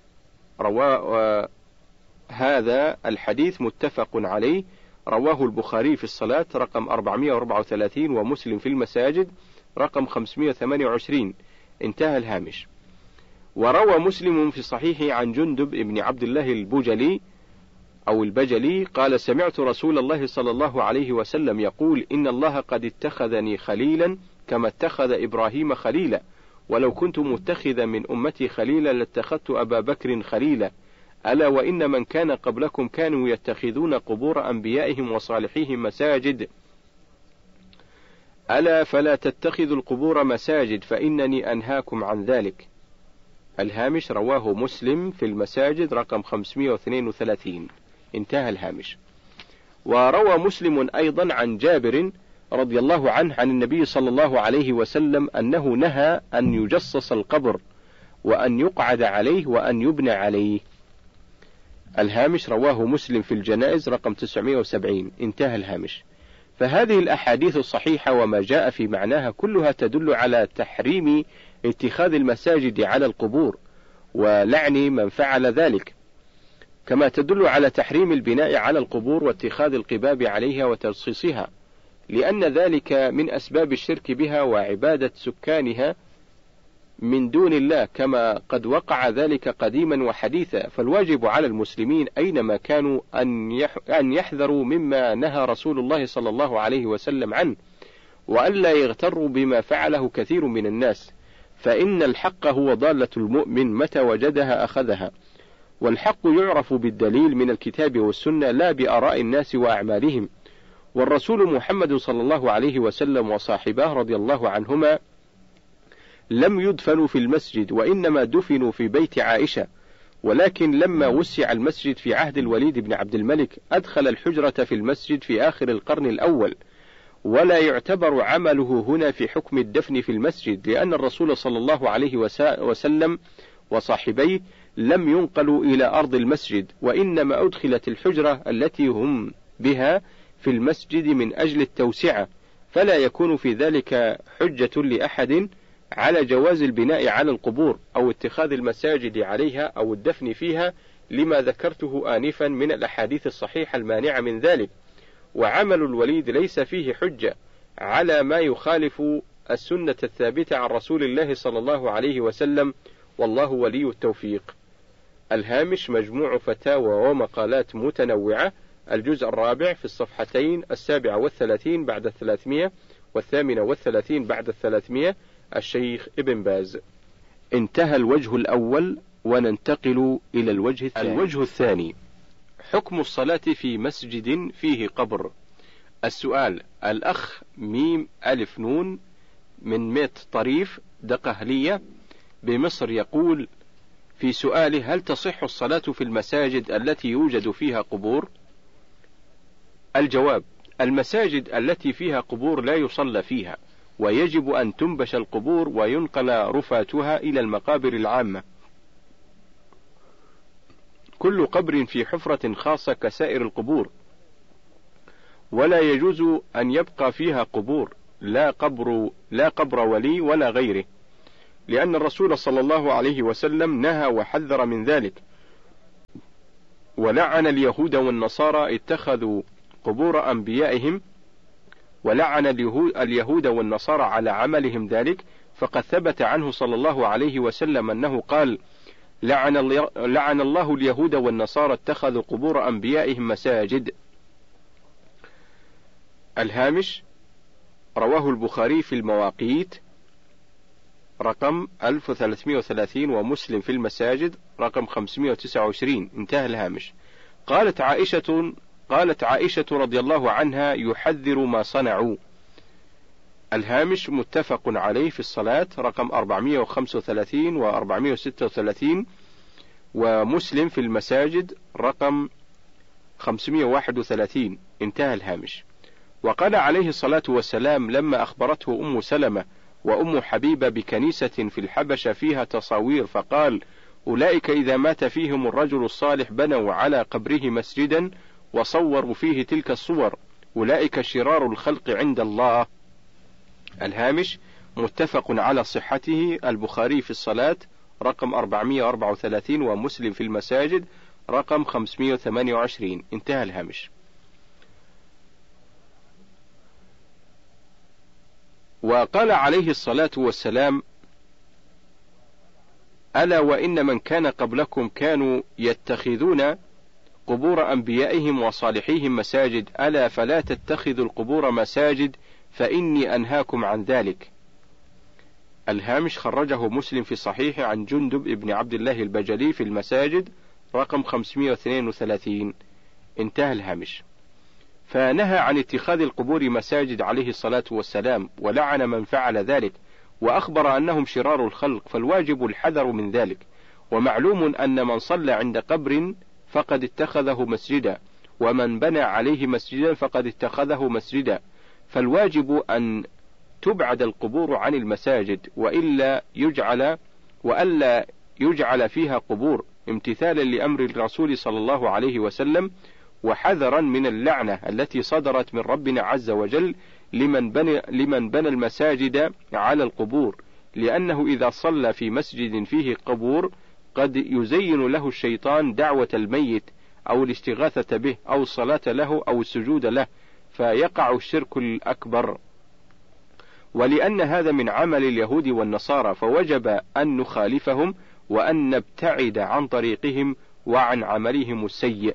رواه هذا الحديث متفق عليه، رواه البخاري في الصلاة رقم أربعمائة وأربعة وثلاثين، ومسلم في المساجد رقم خمسمائة وثمانية وعشرين. انتهى الهامش. وروى مسلم في صحيحه عن جندب بن عبد الله البجلي أو البجلي قال: سمعت رسول الله صلى الله عليه وسلم يقول: إن الله قد اتخذني خليلا كما اتخذ إبراهيم خليلا، ولو كنت متخذا من أمتي خليلا لاتخذت أبا بكر خليلا، ألا وإن من كان قبلكم كانوا يتخذون قبور أنبيائهم وصالحيهم مساجد، ألا فلا تتخذوا القبور مساجد فإنني أنهاكم عن ذلك. الهامش: رواه مسلم في المساجد رقم خمسمائة واثنين وثلاثين. انتهى الهامش. وروى مسلم أيضا عن جابر رضي الله عنه عن النبي صلى الله عليه وسلم أنه نهى أن يجصص القبر وأن يقعد عليه وأن يبنى عليه. الهامش: رواه مسلم في الجنائز رقم تسعمائة وسبعين. انتهى الهامش. فهذه الأحاديث الصحيحة وما جاء في معناها كلها تدل على تحريم اتخاذ المساجد على القبور ولعن من فعل ذلك، كما تدل على تحريم البناء على القبور واتخاذ القباب عليها وترصيصها، لأن ذلك من أسباب الشرك بها وعبادة سكانها من دون الله، كما قد وقع ذلك قديما وحديثا. فالواجب على المسلمين أينما كانوا أن يحذروا مما نهى رسول الله صلى الله عليه وسلم عنه، وألا يغتروا بما فعله كثير من الناس، فإن الحق هو ضالة المؤمن، متى وجدها أخذها، والحق يعرف بالدليل من الكتاب والسنة لا بآراء الناس وأعمالهم. والرسول محمد صلى الله عليه وسلم وصاحباه رضي الله عنهما لم يدفنوا في المسجد، وإنما دفنوا في بيت عائشة، ولكن لما وسع المسجد في عهد الوليد بن عبد الملك أدخل الحجرة في المسجد في آخر القرن الأول، ولا يعتبر عمله هنا في حكم الدفن في المسجد، لأن الرسول صلى الله عليه وسلم وصاحبيه لم ينقلوا إلى أرض المسجد، وإنما أدخلت الحجرة التي هم بها في المسجد من أجل التوسعة، فلا يكون في ذلك حجة لأحد على جواز البناء على القبور أو اتخاذ المساجد عليها أو الدفن فيها، لما ذكرته آنفا من الأحاديث الصحيحة المانعة من ذلك. وعمل الوليد ليس فيه حجة على ما يخالف السنة الثابتة عن رسول الله صلى الله عليه وسلم، والله ولي التوفيق. الهامش: مجموع فتاوى ومقالات متنوعة، الجزء الرابع في الصفحتين السابعة والثلاثين بعد الثلاثمائة والثامنة والثلاثين بعد الثلاثمائة، الشيخ ابن باز. انتهى الوجه الأول، وننتقل إلى الوجه الثاني. الوجه الثاني: حكم الصلاة في مسجد فيه قبر. السؤال: الأخ ميم ألف نون من ميت طريف دقهلية بمصر يقول في سؤاله: هل تصح الصلاة في المساجد التي يوجد فيها قبور؟ الجواب: المساجد التي فيها قبور لا يصلى فيها، ويجب أن تنبش القبور وينقل رفاتها إلى المقابر العامة. كل قبر في حفرة خاصة كسائر القبور، ولا يجوز أن يبقى فيها قبور، لا قبر لا قبر ولي ولا غيره، لأن الرسول صلى الله عليه وسلم نهى وحذر من ذلك، ولعن اليهود والنصارى اتخذوا قبور أنبيائهم، ولعن اليهود والنصارى على عملهم ذلك، فقد ثبت عنه صلى الله عليه وسلم أنه قال: لعن, لعن الله اليهود والنصارى اتخذوا قبور أنبيائهم مساجد. الهامش: رواه البخاري في المواقيت رقم ألف وثلاثمائة وثلاثين، ومسلم في المساجد رقم خمسمائة وتسعة وعشرين. انتهى الهامش. قالت عائشة قالت عائشة رضي الله عنها: يحذر ما صنعوا. الهامش متفق عليه في الصلاة رقم أربعمائة وخمسة وثلاثين وأربعمائة وستة وثلاثين، ومسلم في المساجد رقم خمسمائة وواحد وثلاثين. انتهى الهامش. وقال عليه الصلاة والسلام لما أخبرته أم سلمة وأم حبيبة بكنيسة في الحبشة فيها تصاوير، فقال: أولئك إذا مات فيهم الرجل الصالح بنوا على قبره مسجدا وصوروا فيه تلك الصور، أولئك شرار الخلق عند الله. الهامش متفق على صحته، البخاري في الصلاة رقم أربعمائة وأربعة وثلاثين، ومسلم في المساجد رقم خمسمائة وثمانية وعشرين. انتهى الهامش. وقال عليه الصلاة والسلام: ألا وإن من كان قبلكم كانوا يتخذون قبور أنبيائهم وصالحيهم مساجد، ألا فلا تتخذوا القبور مساجد فإني أنهاكم عن ذلك. الهامش خرجه مسلم في صحيح عن جندب ابن عبد الله البجلي في المساجد رقم خمسمائة واثنين وثلاثين. انتهى الهامش. فنهى عن اتخاذ القبور مساجد عليه الصلاة والسلام، ولعن من فعل ذلك، وأخبر أنهم شرار الخلق، فالواجب الحذر من ذلك. ومعلوم أن من صلى عند قبر فقد اتخذه مسجدا، ومن بنى عليه مسجدا فقد اتخذه مسجدا، فالواجب أن تبعد القبور عن المساجد، وإلا يجعل وألا يجعل فيها قبور، امتثالا لأمر الرسول صلى الله عليه وسلم، وحذرا من اللعنة التي صدرت من ربنا عز وجل لمن بنى, لمن بنى المساجد على القبور، لأنه إذا صلى في مسجد فيه قبور قد يزين له الشيطان دعوة الميت أو الاستغاثة به أو الصلاة له أو السجود له، فيقع الشرك الأكبر. ولأن هذا من عمل اليهود والنصارى، فوجب أن نخالفهم وأن نبتعد عن طريقهم وعن عملهم السيء.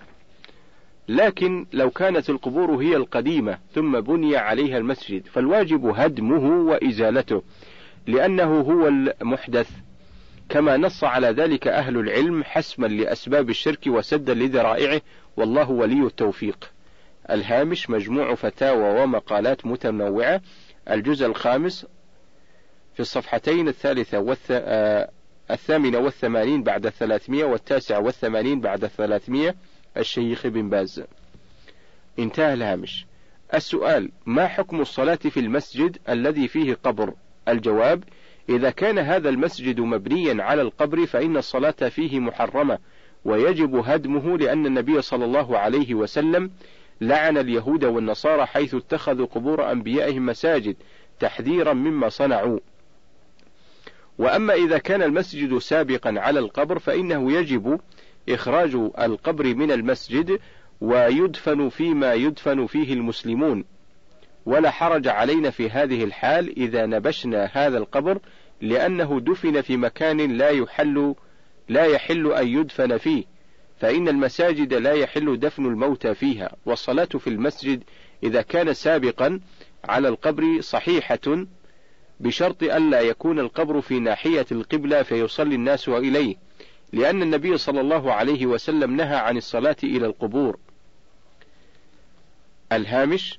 لكن لو كانت القبور هي القديمة ثم بني عليها المسجد، فالواجب هدمه وإزالته، لأنه هو المحدث، كما نص على ذلك أهل العلم حسما لأسباب الشرك وسدا لذرائعه، والله ولي التوفيق. الهامش مجموع فتاوى ومقالات متنوعة، الجزء الخامس في الصفحتين الثالثة والث... آه... الثامنة والثمانين بعد الثلاثمائة، والتاسعة والثمانين بعد الثلاثمائة، الشيخ بن باز. انتهى الهامش. السؤال: ما حكم الصلاة في المسجد الذي فيه قبر؟ الجواب: إذا كان هذا المسجد مبنيا على القبر فإن الصلاة فيه محرمة، ويجب هدمه، لأن النبي صلى الله عليه وسلم لعن اليهود والنصارى حيث اتخذوا قبور أنبيائهم مساجد تحذيرا مما صنعوا. وأما إذا كان المسجد سابقا على القبر فإنه يجب إخراج القبر من المسجد ويدفن فيما يدفن فيه المسلمون، ولا حرج علينا في هذه الحال إذا نبشنا هذا القبر، لأنه دفن في مكان لا يحل لا يحل أن يدفن فيه، فإن المساجد لا يحل دفن الموتى فيها. والصلاة في المسجد إذا كان سابقا على القبر صحيحة، بشرط ألا يكون القبر في ناحية القبلة فيصلي الناس إليه، لأن النبي صلى الله عليه وسلم نهى عن الصلاة إلى القبور. الهامش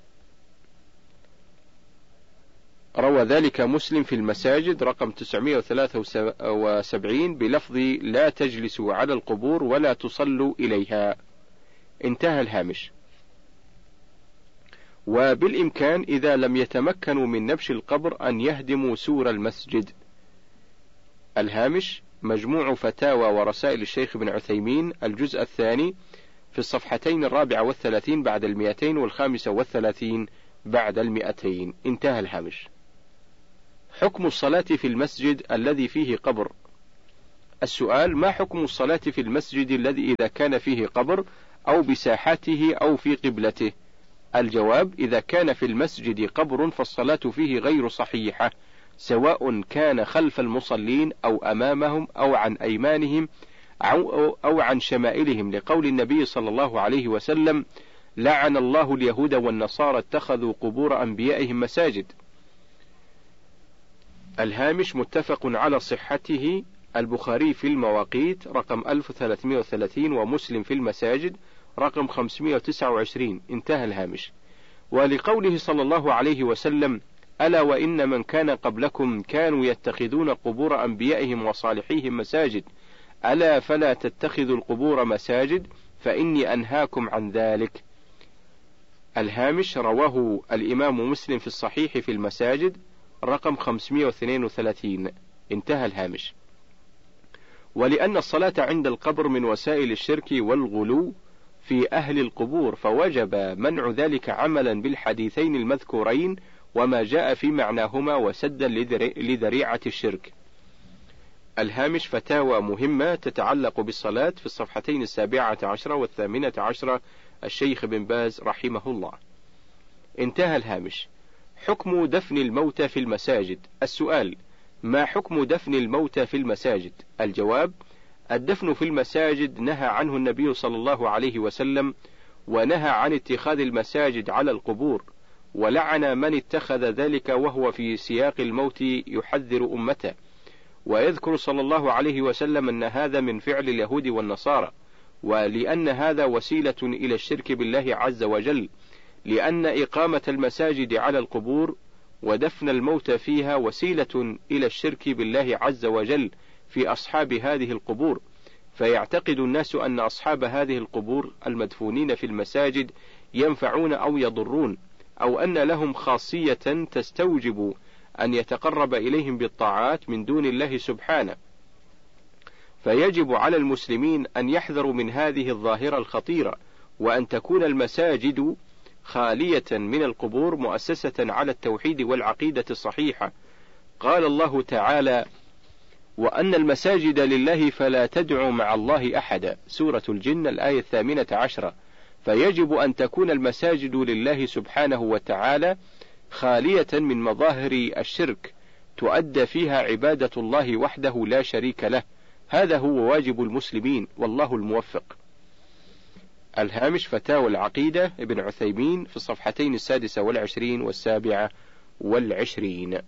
روى ذلك مسلم في المساجد رقم تسعمائة وثلاثة وسبعين بلفظ: لا تجلسوا على القبور ولا تصلوا إليها. انتهى الهامش. وبالإمكان إذا لم يتمكنوا من نبش القبر أن يهدموا سور المسجد. الهامش مجموع فتاوى ورسائل الشيخ ابن عثيمين الجزء الثاني في الصفحتين الرابعة والثلاثين بعد المئتين والخامسة والثلاثين بعد المئتين. انتهى الهامش. حكم الصلاة في المسجد الذي فيه قبر. السؤال: ما حكم الصلاة في المسجد الذي إذا كان فيه قبر أو بساحته أو في قبلته؟ الجواب: إذا كان في المسجد قبر فالصلاة فيه غير صحيحة، سواء كان خلف المصلين أو أمامهم أو عن أيمانهم أو, أو عن شمائلهم، لقول النبي صلى الله عليه وسلم: لعن الله اليهود والنصارى اتخذوا قبور أنبيائهم مساجد. الهامش متفق على صحته، البخاري في المواقيت رقم ألف وثلاثمائة وثلاثين ومسلم في المساجد رقم خمسمائة وتسعة وعشرين. انتهى الهامش. ولقوله صلى الله عليه وسلم: ألا وإن من كان قبلكم كانوا يتخذون قبور أنبيائهم وصالحيهم مساجد، ألا فلا تتخذوا القبور مساجد فإني أنهاكم عن ذلك. الهامش رواه الإمام مسلم في الصحيح في المساجد رقم خمسمائة واثنين وثلاثين. انتهى الهامش. ولأن الصلاة عند القبر من وسائل الشرك والغلو في أهل القبور، فوجب منع ذلك عملا بالحديثين المذكورين وما جاء في معناهما وسدا لذريعة الشرك. الهامش فتاوى مهمة تتعلق بالصلاة في الصفحتين السابعة عشرة والثامنة عشرة، الشيخ بن باز رحمه الله. انتهى الهامش. حكم دفن الموتى في المساجد. السؤال: ما حكم دفن الموتى في المساجد؟ الجواب: الدفن في المساجد نهى عنه النبي صلى الله عليه وسلم، ونهى عن اتخاذ المساجد على القبور، ولعن من اتخذ ذلك وهو في سياق الموت يحذر أمته. ويذكر صلى الله عليه وسلم أن هذا من فعل اليهود والنصارى، ولأن هذا وسيلة إلى الشرك بالله عز وجل، لأن إقامة المساجد على القبور ودفن الموت فيها وسيلة إلى الشرك بالله عز وجل في أصحاب هذه القبور، فيعتقد الناس أن أصحاب هذه القبور المدفونين في المساجد ينفعون أو يضرون، أو أن لهم خاصية تستوجب أن يتقرب إليهم بالطاعات من دون الله سبحانه. فيجب على المسلمين أن يحذروا من هذه الظاهرة الخطيرة، وأن تكون المساجد خالية من القبور مؤسسة على التوحيد والعقيدة الصحيحة. قال الله تعالى: وأن المساجد لله فلا تدعوا مع الله أحدا، سورة الجن الآية الثامنة عشرة. فيجب أن تكون المساجد لله سبحانه وتعالى خالية من مظاهر الشرك، تؤدى فيها عبادة الله وحده لا شريك له. هذا هو واجب المسلمين، والله الموفق. الهامش فتاوى العقيدة ابن عثيمين في الصفحتين السادسة والعشرين والسابعة والعشرين.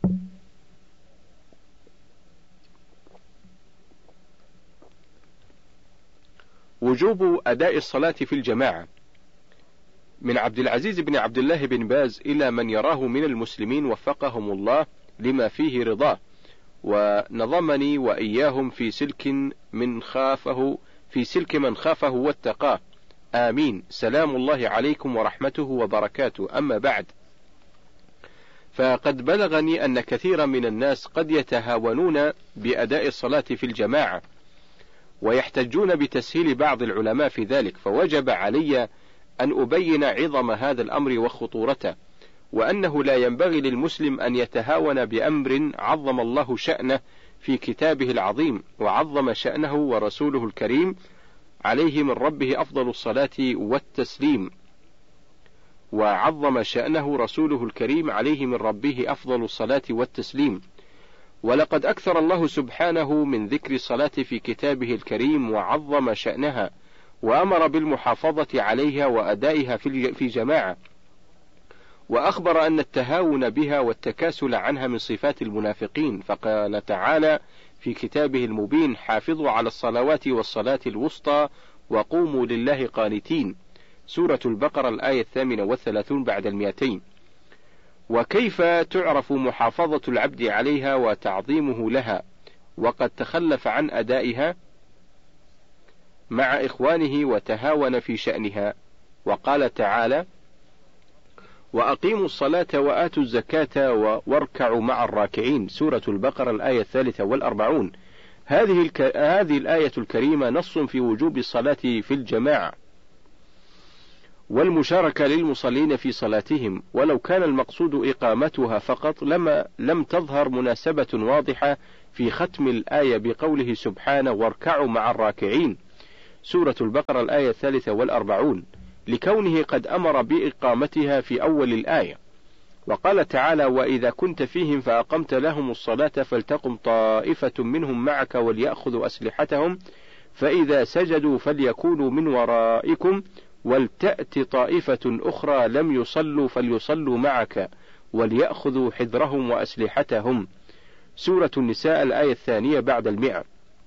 وجوب أداء الصلاة في الجماعة. من عبد العزيز بن عبد الله بن باز إلى من يراه من المسلمين وفقهم الله لما فيه رضاه، ونظمني وإياهم في سلك من خافه في سلك من خافه واتقاه. آمين. سلام الله عليكم ورحمته وبركاته. أما بعد، فقد بلغني أن كثيرا من الناس قد يتهاونون بأداء الصلاة في الجماعة، ويحتجون بتسهيل بعض العلماء في ذلك، فوجب علي أن أبين عظم هذا الأمر وخطورته، وأنه لا ينبغي للمسلم أن يتهاون بأمر عظم الله شأنه في كتابه العظيم، وعظم شأنه ورسوله الكريم عليه من ربه أفضل الصلاة والتسليم وعظم شأنه رسوله الكريم عليه من ربه أفضل الصلاة والتسليم. ولقد أكثر الله سبحانه من ذكر الصلاة في كتابه الكريم وعظم شأنها، وأمر بالمحافظة عليها وأدائها في جماعة، وأخبر أن التهاون بها والتكاسل عنها من صفات المنافقين، فقال تعالى في كتابه المبين: حافظوا على الصلوات والصلاة الوسطى وقوموا لله قانتين، سورة البقرة الآية الثامنة والثلاثون بعد المئتين. وكيف تعرف محافظة العبد عليها وتعظيمه لها وقد تخلف عن أدائها مع إخوانه وتهاون في شأنها؟ وقال تعالى: وأقيموا الصلاة وآتوا الزكاة واركعوا مع الراكعين، سورة البقرة الآية الثالثة والأربعون. هذه الك... هذه الآية الكريمة نص في وجوب الصلاة في الجماعة والمشاركة للمصلين في صلاتهم، ولو كان المقصود إقامتها فقط لما لم تظهر مناسبة واضحة في ختم الآية بقوله سبحانه واركعوا مع الراكعين، سورة البقرة الآية الثالثة والأربعون، لكونه قد أمر بإقامتها في أول الآية. وقال تعالى وإذا كنت فيهم فأقمت لهم الصلاة فلتقم طائفة منهم معك وليأخذوا أسلحتهم فإذا سجدوا فليكونوا من ورائكم ولتأت طائفة أخرى لم يصلوا فليصلوا معك وليأخذوا حذرهم وأسلحتهم، سورة النساء الآية الثانية بعد المئة.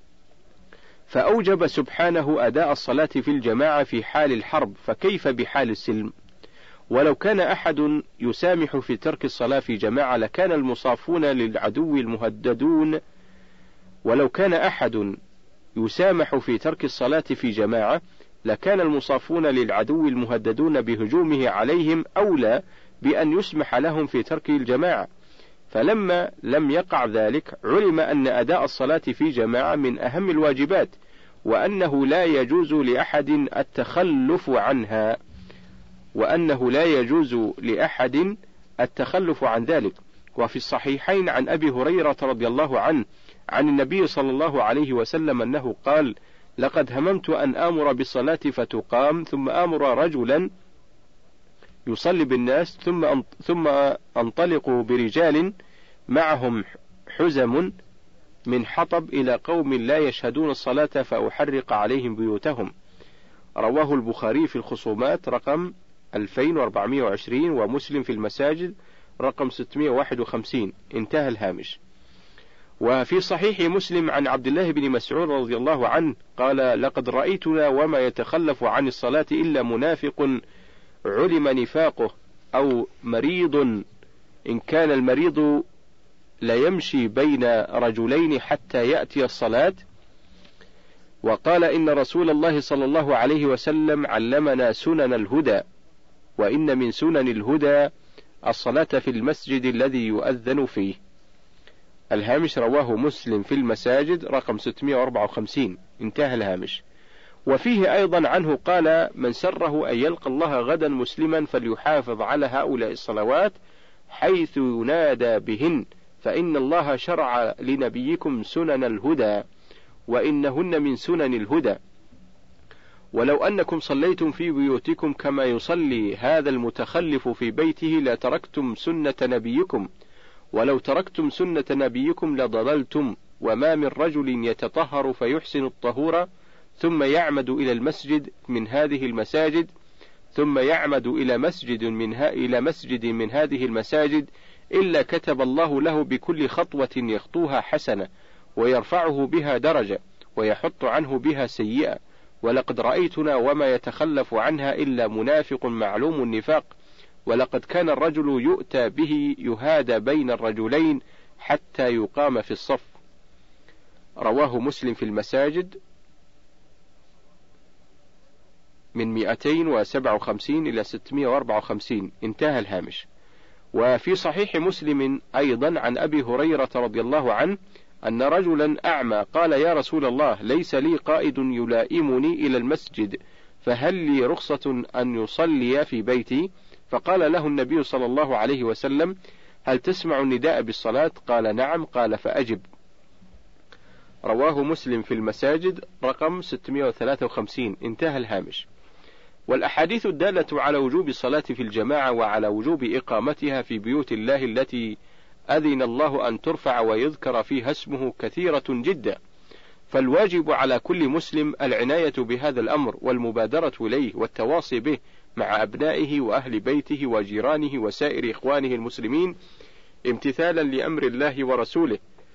فأوجب سبحانه أداء الصلاة في الجماعة في حال الحرب، فكيف بحال السلم؟ ولو كان أحد يسامح في ترك الصلاة في جماعة لكان المصافون للعدو المهددون ولو كان أحد يسامح في ترك الصلاة في جماعة لكان المصافون للعدو المهددون بهجومه عليهم أولى بأن يسمح لهم في ترك الجماعة، فلما لم يقع ذلك علم أن أداء الصلاة في جماعة من أهم الواجبات، وأنه لا يجوز لأحد التخلف عنها وأنه لا يجوز لأحد التخلف عن ذلك. وفي الصحيحين عن أبي هريرة رضي الله عنه عن النبي صلى الله عليه وسلم أنه قال لقد هممت أن آمر بالصلاة فتقام ثم آمر رجلا يصلي بالناس ثم ثم أنطلق برجال معهم حزم من حطب إلى قوم لا يشهدون الصلاة فأحرق عليهم بيوتهم، رواه البخاري في الخصومات رقم ألفين وأربعمائة وعشرين ومسلم في المساجد رقم ستمائة وواحد وخمسين، انتهى الهامش. وفي صحيح مسلم عن عبد الله بن مسعود رضي الله عنه قال لقد رأيتنا وما يتخلف عن الصلاة إلا منافق علم نفاقه أو مريض إن كان المريض ليمشي بين رجلين حتى يأتي الصلاة. وقال إن رسول الله صلى الله عليه وسلم علمنا سنن الهدى، وإن من سنن الهدى الصلاة في المسجد الذي يؤذن فيه. الهامش رواه مسلم في المساجد رقم ستمائة وأربعة وخمسين، انتهى الهامش. وفيه أيضا عنه قال من سره أن يلقى الله غدا مسلما فليحافظ على هؤلاء الصلوات حيث ينادى بهن، فإن الله شرع لنبيكم سنن الهدى وإنهن من سنن الهدى. ولو أنكم صليتم في بيوتكم كما يصلي هذا المتخلف في بيته لتركتم سنة نبيكم، ولو تركتم سنة نبيكم لضللتم. وما من رجل يتطهر فيحسن الطهور ثم يعمد إلى المسجد من هذه المساجد ثم يعمد إلى مسجد من ها إلى مسجد من هذه المساجد إلا كتب الله له بكل خطوة يخطوها حسنة ويرفعه بها درجة ويحط عنه بها سيئة. ولقد رأيتنا وما يتخلف عنها إلا منافق معلوم النفاق، ولقد كان الرجل يؤتى به يهادى بين الرجلين حتى يقام في الصف، رواه مسلم في المساجد من مئتين وسبعة وخمسين إلى ستمائة وأربعة وخمسين، انتهى الهامش. وفي صحيح مسلم أيضا عن أبي هريرة رضي الله عنه أن رجلا أعمى قال يا رسول الله ليس لي قائد يلائمني إلى المسجد فهل لي رخصة أن يصلي في بيتي؟ فقال له النبي صلى الله عليه وسلم هل تسمع النداء بالصلاة؟ قال نعم. قال فأجب، رواه مسلم في المساجد رقم ستمائة وثلاثة وخمسين، انتهى الهامش. والأحاديث الدالة على وجوب الصلاة في الجماعة وعلى وجوب إقامتها في بيوت الله التي أذن الله أن ترفع ويذكر فيها اسمه كثيرة جدا، فالواجب على كل مسلم العناية بهذا الأمر والمبادرة إليه والتواصي به مع أبنائه وأهل بيته وجيرانه وسائر إخوانه المسلمين امتثالا لأمر الله ورسوله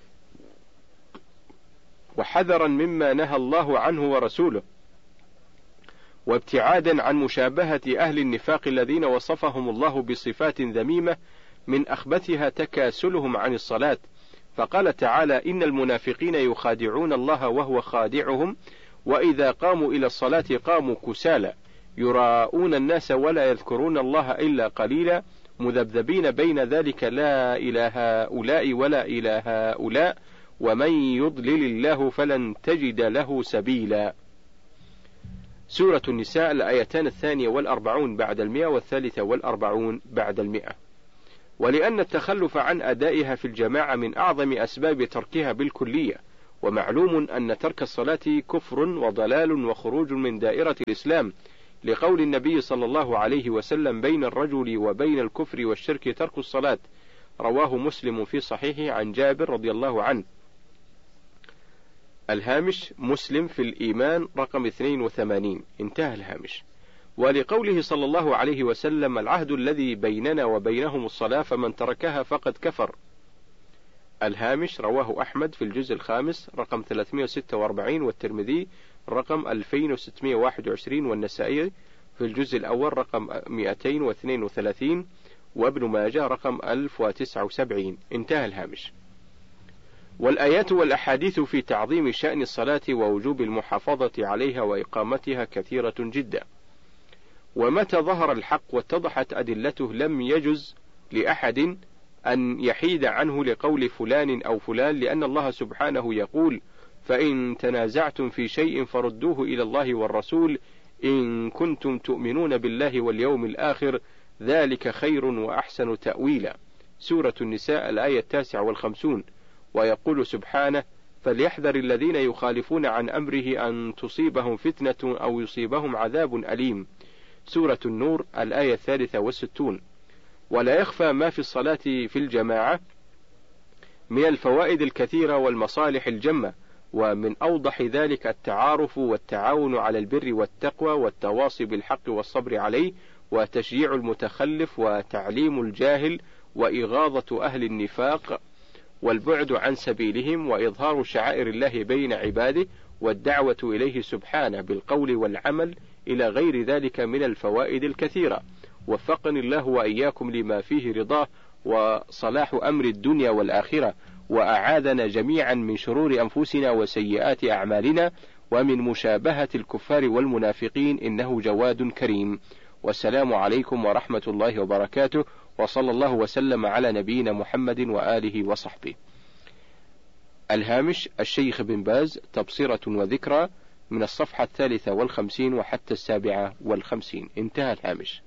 وحذرا مما نهى الله عنه ورسوله، وابتعادا عن مشابهة أهل النفاق الذين وصفهم الله بصفات ذميمة من أخبثها تكاسلهم عن الصلاة. فقال تعالى إن المنافقين يخادعون الله وهو خادعهم وإذا قاموا إلى الصلاة قاموا كسالى يراءون الناس ولا يذكرون الله إلا قليلا مذبذبين بين ذلك لا إلى هؤلاء ولا إلى هؤلاء ومن يضلل الله فلن تجد له سبيلا. سورة النساء الآيتان الثانية والأربعون بعد المئة والثالثة والأربعون بعد المئة. ولأن التخلف عن أدائها في الجماعة من أعظم أسباب تركها بالكلية، ومعلوم أن ترك الصلاة كفر وضلال وخروج من دائرة الإسلام، لقول النبي صلى الله عليه وسلم: بين الرجل وبين الكفر والشرك ترك الصلاة، رواه مسلم في صحيحه عن جابر رضي الله عنه. الهامش: مسلم في الإيمان رقم اثنين وثمانين، انتهى الهامش. ولقوله صلى الله عليه وسلم: العهد الذي بيننا وبينهم الصلاة فمن تركها فقد كفر. الهامش: رواه أحمد في الجزء الخامس رقم ثلاثمئة وستة وأربعين، والترمذي رقم ألفين وستمئة وواحد وعشرين، والنسائي في الجزء الأول رقم مئتين واثنين وثلاثين، وابن ماجه رقم ألف وتسعة وسبعين، انتهى الهامش. والآيات والأحاديث في تعظيم شأن الصلاة ووجوب المحافظة عليها وإقامتها كثيرة جدا، ومتى ظهر الحق واتضحت أدلته لم يجز لأحد أن يحيد عنه لقول فلان أو فلان، لأن الله سبحانه يقول: فإن تنازعتم في شيء فردوه إلى الله والرسول إن كنتم تؤمنون بالله واليوم الآخر، ذلك خير وأحسن تأويلا. سورة النساء الآية التاسعة والخمسون. ويقول سبحانه: فليحذر الذين يخالفون عن أمره أن تصيبهم فتنة أو يصيبهم عذاب أليم. سورة النور الآية الثالثة والستون. ولا يخفى ما في الصلاة في الجماعة من الفوائد الكثيرة والمصالح الجمة، ومن أوضح ذلك التعارف والتعاون على البر والتقوى والتواصي بالحق والصبر عليه، وتشجيع المتخلف وتعليم الجاهل، وإغاظة أهل النفاق والبعد عن سبيلهم، وإظهار شعائر الله بين عباده، والدعوة إليه سبحانه بالقول والعمل، إلى غير ذلك من الفوائد الكثيرة. وفقني الله وإياكم لما فيه رضاه وصلاح أمر الدنيا والآخرة، وأعاذنا جميعا من شرور أنفسنا وسيئات أعمالنا، ومن مشابهة الكفار والمنافقين، إنه جواد كريم. والسلام عليكم ورحمة الله وبركاته، وصلى الله وسلم على نبينا محمد وآله وصحبه. الهامش: الشيخ بن باز، تبصرة وذكرى، من الصفحة الثالثة والخمسين وحتى السابعة والخمسين، انتهى الهامش.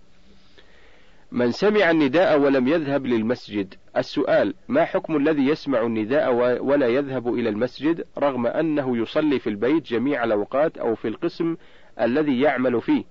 من سمع النداء ولم يذهب للمسجد. السؤال: ما حكم الذي يسمع النداء ولا يذهب إلى المسجد رغم أنه يصلي في البيت جميع الأوقات أو في القسم الذي يعمل فيه؟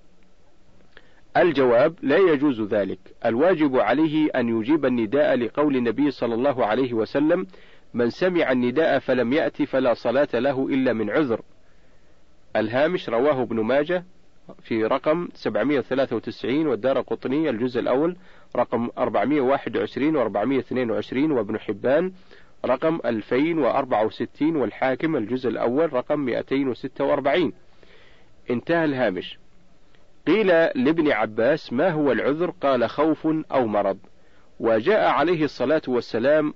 الجواب: لا يجوز ذلك. الواجب عليه أن يجيب النداء لقول النبي صلى الله عليه وسلم: من سمع النداء فلم يأتي فلا صلاة له إلا من عذر. الهامش: رواه ابن ماجه في رقم سبعمئة وثلاثة وتسعين، والدارقطني الجزء الأول رقم أربعمئة وواحد وعشرين وأربعمئة واثنين وعشرين، وابن حبان رقم ألفين وأربعة وستين، والحاكم الجزء الأول رقم مئتين وستة وأربعين، انتهى الهامش. قيل لابن عباس: ما هو العذر؟ قال: خوف أو مرض. وجاء عليه الصلاة والسلام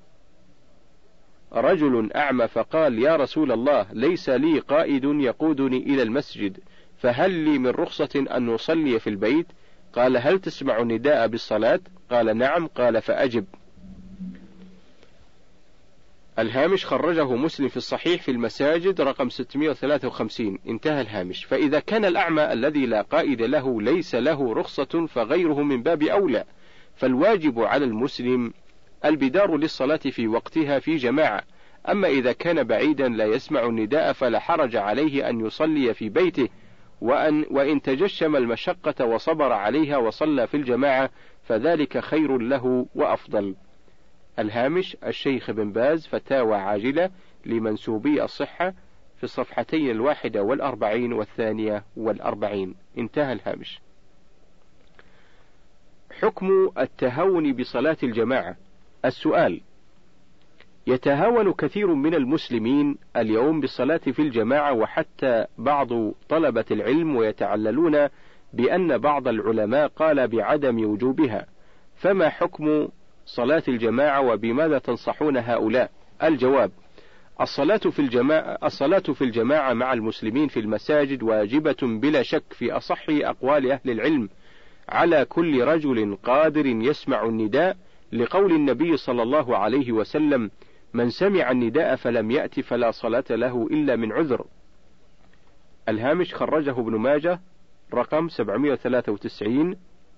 رجل أعمى فقال: يا رسول الله، ليس لي قائد يقودني إلى المسجد، فهل لي من رخصة أن نصلي في البيت؟ قال: هل تسمع النداء بالصلاة؟ قال: نعم. قال: فأجب. الهامش: خرجه مسلم في الصحيح في المساجد رقم ستمئة وثلاثة وخمسين، انتهى الهامش. فإذا كان الأعمى الذي لا قائد له ليس له رخصة فغيره من باب أولى، فالواجب على المسلم البدار للصلاة في وقتها في جماعة. أما إذا كان بعيدا لا يسمع النداء فلا حرج عليه أن يصلي في بيته، وأن وإن تجشم المشقة وصبر عليها وصلى في الجماعة فذلك خير له وأفضل. الهامش: الشيخ بن باز، فتاوى عاجلة لمنسوبي الصحة، في الصفحتين الواحدة والأربعين والثانية والأربعين، انتهى الهامش. حكم التهاون بصلاة الجماعة. السؤال: يتهاون كثير من المسلمين اليوم بالصلاة في الجماعة، وحتى بعض طلبة العلم، ويتعللون بأن بعض العلماء قال بعدم وجوبها، فما حكم صلاة الجماعة وبماذا تنصحون هؤلاء؟ الجواب: الصلاة في الجماعة الصلاة في الجماعة مع المسلمين في المساجد واجبة بلا شك في أصح أقوال أهل العلم على كل رجل قادر يسمع النداء، لقول النبي صلى الله عليه وسلم: من سمع النداء فلم يأت فلا صلاة له إلا من عذر. الهامش خرجه ابن ماجه رقم سبعمائة وثلاثة وتسعين،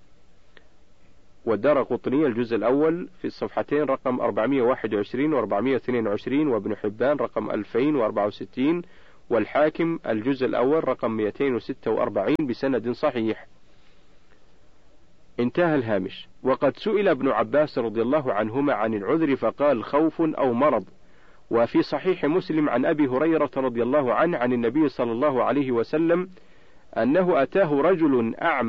والدارقطني الجزء الأول في الصفحتين رقم أربعمائة وواحد وعشرين و أربعمائة واثنين وعشرين، وابن حبان رقم ألفين وأربعة وستين، والحاكم الجزء الأول رقم مئتين وستة وأربعين بسند صحيح. انتهى الهامش. وقد سئل ابن عباس رضي الله عنهما عن العذر فقال خوف أو مرض. وفي صحيح مسلم عن أبي هريرة رضي الله عنه عن النبي صلى الله عليه وسلم أنه أتاه رجل أعمى